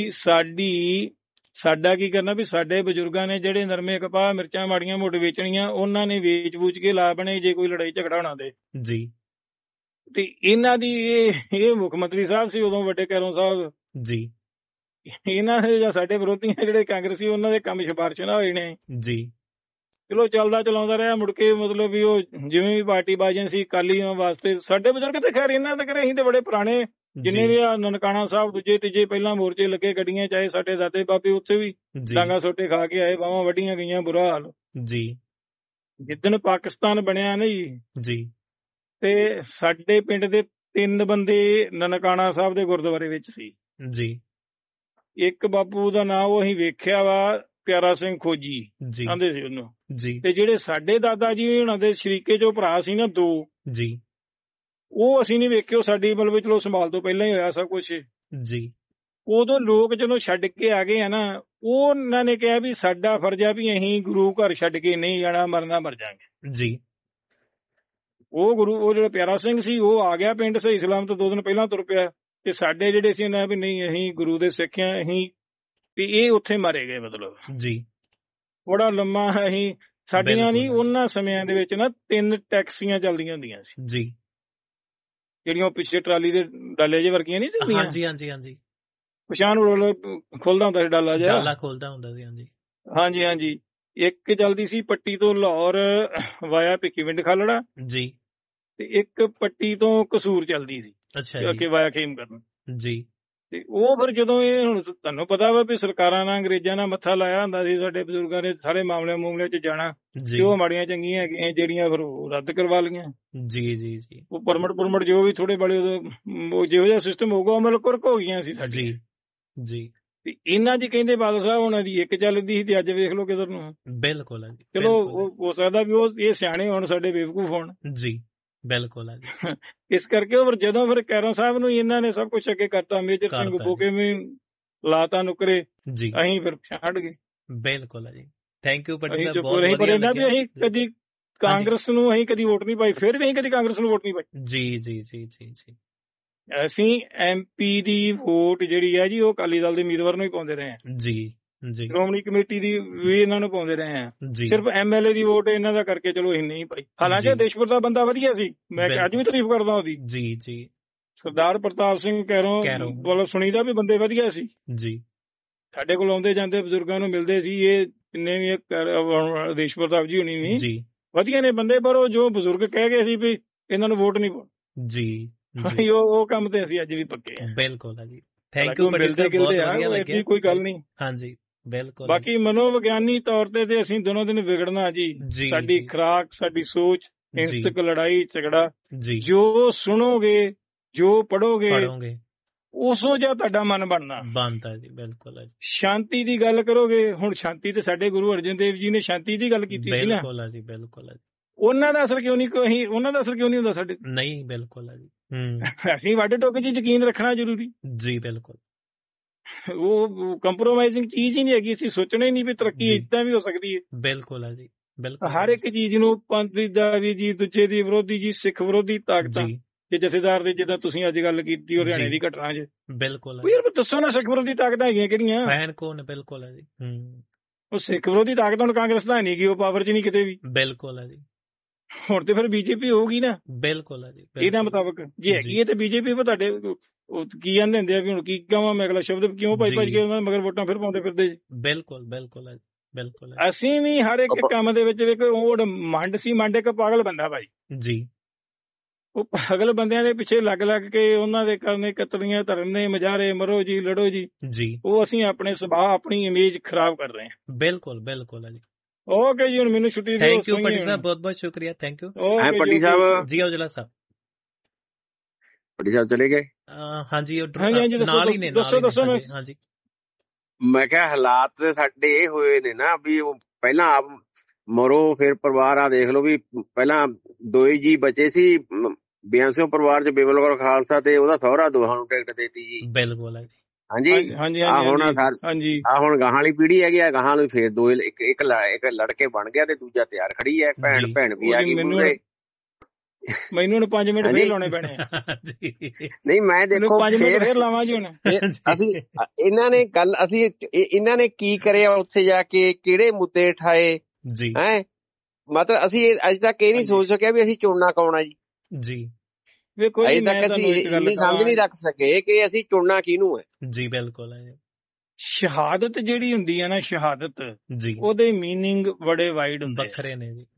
ਸਾਡਾ ਕੀ ਕਰਨਾ ਵੀ ਸਾਡੇ ਬਜ਼ੁਰਗਾਂ ਨੇ ਜਿਹੜੇ ਨਰਮੇ ਕਪਾਹ ਮਿਰਚਾਂ ਮਾੜੀਆਂ ਮੋਟ ਵੇਚਣੀਆਂ, ਉਹਨਾਂ ਨੇ ਵੇਚ ਵੂਚ ਕੇ ਲਾ ਬਣੇ ਜੇ ਕੋਈ ਲੜਾਈ ਝਗੜਾ ਹੋਣਾ ਦੇ ਜੀ। ਤੇ ਇਹਨਾਂ ਦੀ ਇਹ ਮੁੱਖ ਮੰਤਰੀ ਸਾਹਿਬ ਸੀ ਉਦੋਂ, ਵੱਡੇ ਕੈਰੋਂ ਸਾਹਿਬ ਜੀ। ਇਹਨਾਂ ਦੇ ਜਾਂ ਸਾਡੇ ਵਿਰੋਧੀ ਜਿਹੜੇ ਕਾਂਗਰਸੀ, ਉਹਨਾਂ ਦੇ ਕੰਮ ਸਿਫਾਰਿਸ਼ ਨਾ ਹੋਏ ਨੇ ਜੀ। ਚਲੋ ਚੱਲਦਾ ਚਲਾਉਂਦਾ ਰਿਹਾ, ਮੁੜ ਕੇ ਮਤਲਬ ਵੀ ਉਹ ਜਿਵੇਂ ਵੀ ਪਾਰਟੀ ਬਾਜੀਆਂ ਸੀ ਅਕਾਲੀਆਂ ਵਾਸਤੇ। ਸਾਡੇ ਬਜ਼ੁਰਗ ਤੇ ਖੈਰ ਇਹਨਾਂ ਦੇ ਘਰੇ ਅਸੀਂ ਤੇ ਬੜੇ ਪੁਰਾਣੇ, ਜਿੰਨੇ ਵੀ ਆ ਨਨਕਾਣਾ ਸਾਹਿਬ ਦੂਜੇ ਤੀਜੇ ਪਹਿਲਾਂ ਮੋਰਚੇ ਲੱਗੇ ਗੱਡੀਆਂ, ਚਾਹੇ ਸਾਡੇ ਦਾਦੇ ਬਾਬੇ ਉੱਥੇ ਵੀ ਡਾਂਗਾ ਸੋਟੇ ਖਾ ਕੇ ਆਏ, ਬਾਹਾਂ ਵੱਢੀਆਂ ਗਈਆਂ, ਬੁਰਾ ਹਾਲ ਜੀ। ਜਿੱਦਣ ਪਾਕਿਸਤਾਨ ਬਣਿਆ ਨਾ ਜੀ, ਤੇ ਸਾਡੇ ਪਿੰਡ ਦੇ 3 ਬੰਦੇ ਨਨਕਾਣਾ ਸਾਹਿਬ ਦੇ ਗੁਰਦੁਆਰੇ ਵਿੱਚ ਸੀ ਜੀ। ਇੱਕ ਬਾਪੂ ਦਾ ਨਾਂ ਉਹ ਅਸੀਂ ਵੇਖਿਆ ਵਾ, ਪਿਆਰਾ ਸਿੰਘ ਖੋਜੀ ਕਹਿੰਦੇ ਸੀ ਉਹਨੂੰ ਜੀ। ਤੇ ਜਿਹੜੇ ਸਾਡੇ ਦਾਦਾ ਜੀ ਉਹਨਾਂ ਦੇ ਸ਼ਰੀਕੇ ਚੋਂ ਭਰਾ ਸੀ ਨਾ 2 ਜੀ, ਉਹ ਅਸੀਂ ਨੀ ਵੇਖੇ। ਉਹ ਸਾਡੀ ਮਤਲਬ ਚਲੋ ਸੰਭਾਲ ਤੋਂ ਪਹਿਲਾਂ ਹੀ ਹੋਇਆ ਸਭ ਕੁਛ ਜੀ। ਉਦੋਂ ਲੋਕ ਜਦੋਂ ਛੱਡ ਕੇ ਆ ਗਏ ਆ ਨਾ, ਉਹਨਾਂ ਨੇ ਕਿਹਾ ਵੀ ਸਾਡਾ ਫਰਜ਼ ਆ ਵੀ ਅਸੀਂ ਗੁਰੂ ਘਰ ਛੱਡ ਕੇ ਨਹੀਂ ਜਾਣਾ, ਮਰਨਾ ਮਰ ਜਾਵਾਂਗੇ ਜੀ। ਉਹ ਜਿਹੜਾ ਪਿਆਰਾ ਸਿੰਘ ਸੀ, ਉਹ ਆ ਗਿਆ ਪਿੰਡ ਸਹੀ ਸਲਾਮ ਤੋਂ 2 ਦਿਨ ਪਹਿਲਾਂ ਤੁਰ ਪਿਆ। ਤੇ ਸਾਡੇ ਜਿਹੜੇ ਸੀ ਨਾ ਵੀ ਨਹੀਂ, ਅਸੀਂ ਗੁਰੂ ਦੇ ਸਿੱਖ ਆ, ਅਸੀਂ ਵੀ ਇਹ ਉੱਥੇ ਮਾਰੇ ਗਏ ਮਤਲਬ ਜੀ। ਬੜਾ ਲੰਮਾ ਅਸੀਂ ਸਾਡੀਆਂ ਨਹੀਂ, ਉਹਨਾਂ ਸਮਿਆਂ ਦੇ ਵਿੱਚ ਨਾ 3 ਟੈਕਸੀਆਂ ਚੱਲਦੀਆਂ ਹੁੰਦੀਆਂ ਸੀ ਜੀ, ਜਿਹੜੀਆਂ ਪਿੱਛੇ ਟਰਾਲੀ ਦੇ ਡਾਲੇ ਜਿਹੇ ਵਰਗੀਆਂ ਨਹੀਂ ਸੀ। ਹਾਂਜੀ ਹਾਂਜੀ ਹਾਂਜੀ, ਪਛਾਣ ਖੁੱਲਦਾ ਹੁੰਦਾ ਸੀ, ਡਾਲਾ ਜਿਹਾ ਖੁੱਲਦਾ ਹੁੰਦਾ ਸੀ। ਹਾਂਜੀ ਹਾਂਜੀ ਹਾਂਜੀ। ਇੱਕ ਚੱਲਦੀ ਸੀ ਪੱਟੀ ਤੋਂ ਲਾਹੌਰ ਵਾਇਆ ਭਿੱਖੀਵਿੰਡ ਖਾਲੜਾ ਜੀ, ਤੇ ਇੱਕ ਪੱਟੀ ਤੋਂ ਕਸੂਰ ਚੱਲਦੀ ਸੀ, ਅੱਛਾ, ਵਾਇਆ ਖੇਮ ਕਰਨ ਜੀ। ਤੇ ਉਹ ਫਿਰ ਜਦੋਂ ਇਹ ਹੁਣ ਤੁਹਾਨੂੰ ਪਤਾ ਵਾ ਵੀ ਸਰਕਾਰਾਂ ਨਾਲ ਅੰਗਰੇਜ਼ਾਂ ਨਾਲ ਮੱਥਾ ਲਾਇਆ ਹੁੰਦਾ ਸੀ, ਸਾਡੇ ਬਜ਼ੁਰਗਾਂ ਨੇ ਸਾਰੇ ਮਾਮਲਿਆਂ ਚ ਜਾਣਾ, ਤੇ ਉਹ ਮਾੜੀਆਂ ਚੰਗੀਆਂ ਹੈਗੀਆਂ ਜਿਹੜੀਆਂ ਫਿਰ ਉਹ ਰੱਦ ਕਰਵਾ ਲਈਆਂ ਜੀ ਜੀ ਜੀ। ਉਹ ਪਰਮਿਟ ਜੋ ਵੀ ਥੋੜੇ ਬੜੇ ਉਦੋਂ ਜਿਹੋ ਜਿਹਾ ਸਿਸਟਮ ਹੋਊਗਾ, ਅਮਲ ਕੁਰਕ ਹੋ ਗਈਆਂ ਸੀ ਸਾਡੀ ਜੀ। ਤੇ ਇਹਨਾਂ ਦੀ ਕਹਿੰਦੇ ਬਾਦਲ ਸਾਹਿਬ ਉਹਨਾਂ ਦੀ ਇੱਕ ਚੱਲਦੀ ਸੀ, ਤੇ ਅੱਜ ਵੇਖ ਲਓ ਕਿਧਰ ਨੂੰ। ਬਿਲਕੁਲ। ਚਲੋ ਹੋ ਸਕਦਾ ਵੀ ਉਹ ਇਹ ਸਿਆਣੇ ਹੋਣ, ਸਾਡੇ ਬੇਵਕੂਫ ਹੋਣ ਜੀ। ਬਿਲਕੁਲ। ਇਸ ਕਰਕੇ ਉਹ ਜਦੋਂ ਫਿਰ ਕੈਰੋਂ ਸਾਹਿਬ ਨੂੰ ਇਹਨਾਂ ਨੇ ਸਭ ਕੁਛ ਅੱਗੇ ਕਰਤਾ, ਮੇਜਰ ਸਿੰਘ ਬੋਕੇ ਵੀ ਲਾਤਾ ਨੁਕਰੇ ਜੀ ਅਸੀਂ ਫਿਰ ਛੱਡ ਗਏ। ਬਿਲਕੁਲ ਜੀ, ਥੈਂਕ ਯੂ ਪੱਟੀ ਅਸੀਂ ਸਾਹਿਬ, ਚੁੱਪ ਬਹੁਤ ਰਹੇ, ਪਰ ਵਧੀਆ ਇਹਨਾਂ ਵੀ ਲੱਗਿਆ। ਅਸੀਂ ਕਦੀ ਕਾਂਗਰਸ ਨੂੰ ਅਸੀਂ ਕਦੀ ਵੋਟ ਨਹੀਂ ਪਾਈ, ਫਿਰ ਵੀ ਅਸੀਂ ਕਦੀ ਕਾਂਗਰਸ ਨੂੰ ਵੋਟ ਨਹੀਂ ਪਾਈ। ਜੀ ਜੀ ਜੀ ਜੀ ਜੀ ਅਸੀਂ MP ਦੀ ਵੋਟ ਜਿਹੜੀ ਹੈ ਜੀ ਉਹ ਅਕਾਲੀ ਦਲ ਦੇ ਉਮੀਦਵਾਰ ਨੂੰ ਹੀ ਪਾਉਂਦੇ ਰਹੇ ਹਾਂ। ਜੀ ਜੀ ਸ਼੍ਰੋਮਣੀ ਕਮੇਟੀ ਦੀ ਵੀ ਇਹਨਾਂ ਨੂੰ ਪਾਉਂਦੇ ਰਹੇ ਹਾਂ। ਜੀ ਸਿਰਫ MLA ਦੀ ਵੋਟ ਇਹਨਾਂ ਦਾ ਕਰਕੇ ਚਲੋ ਅਸੀਂ ਨਹੀਂ ਪਾਈ। ਹਾਲਾਂਕਿ ਦੇਸ਼ਪੁਰ ਦਾ ਬੰਦਾ ਵਧੀਆ ਸੀ, ਮੈਂ ਅੱਜ ਵੀ ਤਾਰੀਫ ਕਰਦਾ ਉਹਦੀ। ਜੀ ਜੀ ਸਰਦਾਰ ਪ੍ਰਤਾਪ ਸਿੰਘ ਕੈਰੋਂ ਵੱਲੋਂ ਸੁਣੀਦਾ ਵੀ ਬੰਦੇ ਵਧੀਆ ਸੀ ਜੀ, ਸਾਡੇ ਕੋਲ ਆਉਂਦੇ ਜਾਂਦੇ ਬਜ਼ੁਰਗਾਂ ਨੂੰ ਮਿਲਦੇ ਸੀ। ਇਹ ਜਿੰਨੇ ਵੀ ਦੇਸ਼ ਪ੍ਰਤਾਪ ਜੀ ਹੋਣੀ ਵੀ ਜੀ ਵਧੀਆ ਨੇ ਬੰਦੇ, ਪਰ ਉਹ ਜੋ ਬਜ਼ੁਰਗ ਕਹਿ ਗਏ ਸੀ ਵੀ ਇਹਨਾਂ ਨੂੰ ਵੋਟ ਨਹੀਂ ਪਾਉਣੀ, ਜੀ ਉਹ ਕੰਮ ਤੇ ਅਸੀਂ ਅੱਜ ਵੀ ਪੱਕੇ ਆ। ਬਿਲਕੁਲ ਜੀ, ਥੈਂਕ ਯੂ ਪੱਟੀ ਸਾਹਿਬ, ਬਹੁਤ ਵਧੀਆ ਲੱਗਿਆ। ਕੋਈ ਗੱਲ ਨਹੀਂ, ਹਾਂਜੀ ਬਿਲਕੁਲ। ਬਾਕੀ ਮਨੋਵਿਗਿਆਨੀ ਤੌਰ ਤੇ ਅਸੀਂ ਦਿਨੋਂ ਦਿਨ ਵਿਗੜਨਾ ਜੀ। ਸਾਡੀ ਖੁਰਾਕ, ਸਾਡੀ ਸੋਚ, ਹਿੰਸਕ ਲੜਾਈ ਝਗੜਾ, ਜੋ ਸੁਣੋਗੇ ਜੋ ਪੜੋਗੇ ਉਸੋ ਜਿਹਾ ਤੁਹਾਡਾ ਮਨ ਬਣਦਾ ਜੀ। ਬਿਲਕੁਲ ਜੀ, ਸ਼ਾਂਤੀ ਦੀ ਗੱਲ ਕਰੋਗੇ, ਹੁਣ ਸ਼ਾਂਤੀ ਤੇ ਸਾਡੇ ਗੁਰੂ ਅਰਜਨ ਦੇਵ ਜੀ ਨੇ ਸ਼ਾਂਤੀ ਦੀ ਗੱਲ ਕੀਤੀ ਸੀ ਨਾ। ਬਿਲਕੁਲ ਜੀ, ਬਿਲਕੁਲ ਜੀ। ਉਹਨਾਂ ਦਾ ਅਸਰ ਕਿਉਂ ਨਹੀਂ, ਉਹਨਾਂ ਦਾ ਅਸਰ ਕਿਉਂ ਨਹੀਂ ਹੁੰਦਾ ਸਾਡੇ? ਨਹੀਂ, ਬਿਲਕੁਲ ਜੀ। ਅਸੀਂ ਵੱਡ ਟੋਕੇ 'ਚ ਯਕੀਨ ਰੱਖਣਾ ਜ਼ਰੂਰੀ ਜੀ, ਬਿਲਕੁਲ। ਉਹ ਕੰਪਰੋਮਾਈਜ਼ਿੰਗ ਚੀਜ਼ ਹੀ ਨਹੀਂ ਹੈਗੀ। ਅਸੀਂ ਸੋਚਣਾ ਹੀ ਨਹੀਂ ਵੀ ਤਰੱਕੀ ਏਦਾਂ ਵੀ ਹੋ ਸਕਦੀ ਹੈ। ਬਿਲਕੁਲ ਜੀ, ਬਿਲਕੁਲ। ਹਰ ਇੱਕ ਚੀਜ਼ ਨੂੰ ਪੰਥ ਦਾ ਵੀ ਜੀ, ਦੂਜੇ ਦੀ ਵਿਰੋਧੀ ਜੀ, ਸਿੱਖ ਵਿਰੋਧੀ ਤਾਕਤਾਂ ਤੇ ਜਥੇਦਾਰ ਦੇ, ਜਿੱਦਾਂ ਤੁਸੀਂ ਅੱਜ ਗੱਲ ਕੀਤੀ ਹਰਿਆਣੇ ਦੀ ਘਟਨਾ 'ਚ। ਬਿਲਕੁਲ ਯਾਰ ਦੱਸੋ ਨਾ, ਸਿੱਖ ਵਿਰੋਧੀ ਤਾਕਤਾਂ ਹੈਗੀਆਂ ਕਿਹੜੀਆਂ? ਬਿਲਕੁਲ ਜੀ। ਉਹ ਸਿੱਖ ਵਿਰੋਧੀ ਤਾਕਤ ਹੁਣ ਕਾਂਗਰਸ ਦਾ ਨਹੀਂ ਗਈ, ਉਹ ਪਾਵਰ 'ਚ ਨਹੀਂ ਕਿਤੇ ਵੀ। ਬਿਲਕੁਲ ਜੀ। ਹੁਣ ਤੇ ਫਿਰ BJP ਹੋਊਗੀ ਨਾ। ਬਿਲਕੁਲ ਜੀ, ਇਹਨਾਂ ਮੁਤਾਬਕ ਜੇ ਹੈਗੀ ਹੈ ਤੇ BJP ਤੁਹਾਡੇ ਕੀ ਕਹਿੰਦੇ ਹੁੰਦੇ ਆ ਵੀ ਹੁਣ ਕੀ ਕਹਾਂ ਮੈਂ ਅਗਲਾ ਸ਼ਬਦ, ਕਿਉਂ ਭੱਜ ਕੇ ਉਹਨਾਂ ਮਗਰ ਵੋਟਾਂ ਫਿਰ ਪਾਉਂਦੇ ਫਿਰਦੇ ਜੀ। ਬਿਲਕੁਲ ਬਿਲਕੁਲ ਬਿਲਕੁਲ। ਅਸੀਂ ਵੀ ਹਰ ਇੱਕ ਕੰਮ ਦੇ ਵਿੱਚ ਉਹ ਮੰਡ ਸੀ, ਮੰਡ ਇੱਕ ਪਾਗਲ ਬੰਦਾ ਭਾਈ ਜੀ। ਉਹ ਪਾਗਲ ਬੰਦਿਆਂ ਦੇ ਪਿੱਛੇ ਲੱਗ ਕੇ ਉਹਨਾਂ ਦੇ ਕਰਨੇ ਕਤਲੀਆਂ, ਧਰਨੇ, ਮਜ਼ਾਰੇ, ਮਰੋ ਜੀ, ਲੜੋ ਜੀ। ਉਹ ਅਸੀਂ ਆਪਣੇ ਸੁਭਾਅ, ਆਪਣੀ ਇਮੇਜ ਖਰਾਬ ਕਰ ਰਹੇ ਹਾਂ। ਬਿਲਕੁਲ ਬਿਲਕੁਲ ਜੀ। ਓਕੇ ਜੀ, ਹੁਣ ਮੈਨੂੰ ਛੁੱਟੀ ਦਿਓ। ਥੈਂਕ ਯੂ ਪੱਟੀ ਸਾਹਿਬ, ਬਹੁਤ ਬਹੁਤ ਸ਼ੁਕਰੀਆ। ਥੈਂਕ ਯੂ ਪੱਟੀ ਸਾਹਿਬ। ਜੀ ਔਜਲਾ ਸਾਹਿਬ। ਪੱਟੀ ਸਾਹਿਬ ਚਲੇ ਗਏ? ਹਾਂਜੀ, ਨਾਲ ਹੀ ਨੇ। ਦੱਸੋ। ਹਾਂਜੀ, ਮੈਂ ਕਿਹਾ ਹਾਲਾਤ ਤੇ ਸਾਡੇ ਇਹ ਹੋਏ ਨੇ ਨਾ ਵੀ ਪਹਿਲਾਂ ਆਪ ਮਰੋ ਫਿਰ ਪਰਿਵਾਰ ਆ ਦੇਖ ਲਓ ਵੀ ਪਹਿਲਾਂ ਦੋਏ ਜੀ ਬਚੇ ਸੀ ਬਿਆੰਸਿਓ ਪਰਿਵਾਰ 'ਚ, ਬਿਮਲ ਕੌਰ ਖਾਲਸਾ ਤੇ ਉਹਦਾ ਸਹੁਰਾ, ਦੋਹਾਂ ਨੂੰ ਟਿਕਟ ਦੇਤੀ ਜੀ। ਬਿਲਕੁਲ ਹਾਂਜੀ। ਆ ਹੁਣ ਗਾਹਾਂ ਵਾਲੀ ਪੀੜ੍ਹੀ ਹੈਗੀ ਆ, ਗਾਹਾਂ ਨੂੰ ਫੇਰ ਦੋ ਇੱਕ ਲੜਕੇ ਬਣ ਗਿਆ ਤੇ ਦੂਜਾ ਤਿਆਰ ਖੜੀ ਹੈ। ਭੈਣ ਵੀ ਆ ਗਈ। ਮੈਨੂੰ ਹੁਣ 5 ਮਿੰਟ ਫੇਰ ਲਾਉਣੇ ਪੈਣੇ। ਨਹੀਂ ਮੈਂ ਦੇਖੋ 5 ਮਿੰਟ ਫੇਰ ਲਾਵਾਂ ਜੀ ਹੁਣ। ਅਸੀਂ ਇਹਨਾਂ ਨੇ ਕੀ ਕਰਿਆ ਉੱਥੇ ਜਾ ਕੇ, ਕਿਹੜੇ ਮੁੱਦੇ ਉਠਾਏ ਹੈ, ਮਤਲਬ ਅਸੀਂ ਅੱਜ ਤੱਕ ਇਹ ਨਹੀਂ ਸੋਚ ਸਕਿਆ ਵੀ ਅਸੀਂ ਚੁਣਨਾ ਕੌਣ ਆ ਜੀ। ਵੇਖੋ ਅਜੇ ਤੱਕ ਅਸੀਂ ਇੰਨੀ ਸਮਝ ਨਹੀਂ ਰੱਖ ਸਕੇ ਕਿ ਅਸੀਂ ਚੁਣਨਾ ਕਿਹਨੂੰ ਹੈ ਜੀ। ਬਿਲਕੁਲ। ਸ਼ਹਾਦਤ ਜਿਹੜੀ ਹੁੰਦੀ ਹੈ ਨਾ, ਸ਼ਹਾਦਤ ਉਹਦੇ ਮੀਨਿੰਗ ਬੜੇ ਵਾਈਡ ਹੁੰਦੇ, ਵੱਖਰੇ ਨੇ ਜੀ।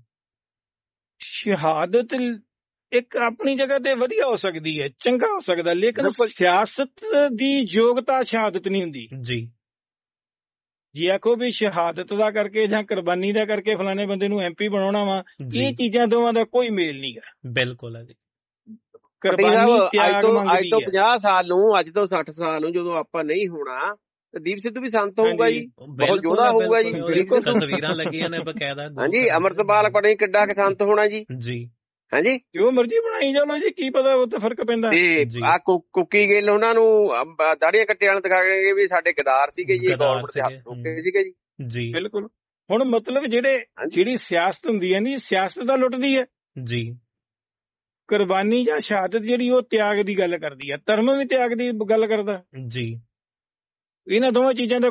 ਸ਼ਹਾਦਤ ਇੱਕ ਆਪਣੀ ਜਗ੍ਹਾ ਤੇ ਵਧੀਆ ਹੋ ਸਕਦੀ ਹੈ, ਚੰਗਾ ਹੋ ਸਕਦਾ, ਲੇਕਿਨ ਸਿਆਸਤ ਦੀ ਯੋਗਤਾ ਸ਼ਹਾਦਤ ਨਹੀਂ ਹੁੰਦੀ ਜੀ। ਜੀ ਆਖੋ ਵੀ ਸ਼ਹਾਦਤ ਦਾ ਕਰਕੇ ਜਾਂ ਕੁਰਬਾਨੀ ਦਾ ਕਰਕੇ ਫਲਾਣੇ ਬੰਦੇ ਨੂੰ MP ਬਣਾਉਣਾ ਵਾ, ਇਹ ਚੀਜ਼ਾਂ ਦੋਵਾਂ ਦਾ ਕੋਈ ਮੇਲ ਨਹੀਂ ਗਾ। ਬਿਲਕੁਲ ਹੈ ਜੀ। ਕੁਰਬਾਨੀ ਤਿਆਗ ਮੰਗਦੀ ਹੈ। ਅੱਜ ਤੋਂ 50 ਸਾਲ ਨੂੰ, ਅੱਜ ਤੋਂ 60 ਸਾਲ ਨੂੰ ਜਦੋਂ ਆਪਾਂ ਨਹੀਂ ਹੋਣਾ ਤੇ ਦੀਪ ਸਿੱਧੂ ਵੀ ਸੰਤ ਹੋਊਗਾ ਜੀ, ਬਹੁਤ ਯੋਧਾ ਹੋਊਗਾ ਜੀ। ਤਸਵੀਰਾਂ ਲੱਗੀਆਂ ਨੇ ਬਕਾਇਦਾ। ਹਾਂਜੀ, ਅੰਮ੍ਰਿਤਪਾਲ ਪਤਾ ਨਹੀਂ ਕਿੱਡਾ ਕਿ ਸੰਤ ਹੋਣਾ ਜੀ। ਹਾਂਜੀ, ਜੋ ਮਰਜ਼ੀ ਬਣਾਈ ਜਾਓ ਜੀ, ਕੀ ਪਤਾ ਉਹ ਤੇ ਫਰਕ ਪੈਂਦਾ। ਤੇ ਆ ਕੁੱਕੀ ਗਿੱਲ ਉਹਨਾਂ ਨੂੰ ਦਾੜੀਆਂ ਕੱਟੇ ਵਾਲੇ ਦਿਖਾ ਕੇ ਵੀ ਸਾਡੇ ਗਦਾਰ ਸੀਗੇ ਜੀ, ਗੌਰਮੈਂਟ ਦੇ ਹੱਥ ਰੋਕੇ ਸੀਗੇ ਜੀ। ਬਿਲਕੁਲ। ਹੁਣ ਮਤਲਬ ਜਿਹੜੀ ਸਿਆਸਤ ਹੁੰਦੀ ਹੈ ਨੀ, ਸਿਆਸਤ ਦਾ ਲੁੱਟਦੀ ਹੈ ਜੀ। ਕੁਰਬਾਨੀ ਜਾਂ ਸ਼ਹਾਦਤ ਜਿਹੜੀ ਉਹ ਤਿਆਗ ਦੀ ਗੱਲ ਕਰਦੀ ਹੈ, ਧਰਮ ਵੀ ਤਿਆਗ ਦੀ ਗੱਲ ਕਰਦਾ ਜੀ। ਇਹਨਾਂ ਦੋਵਾਂ ਚੀਜ਼ਾਂ ਦਾ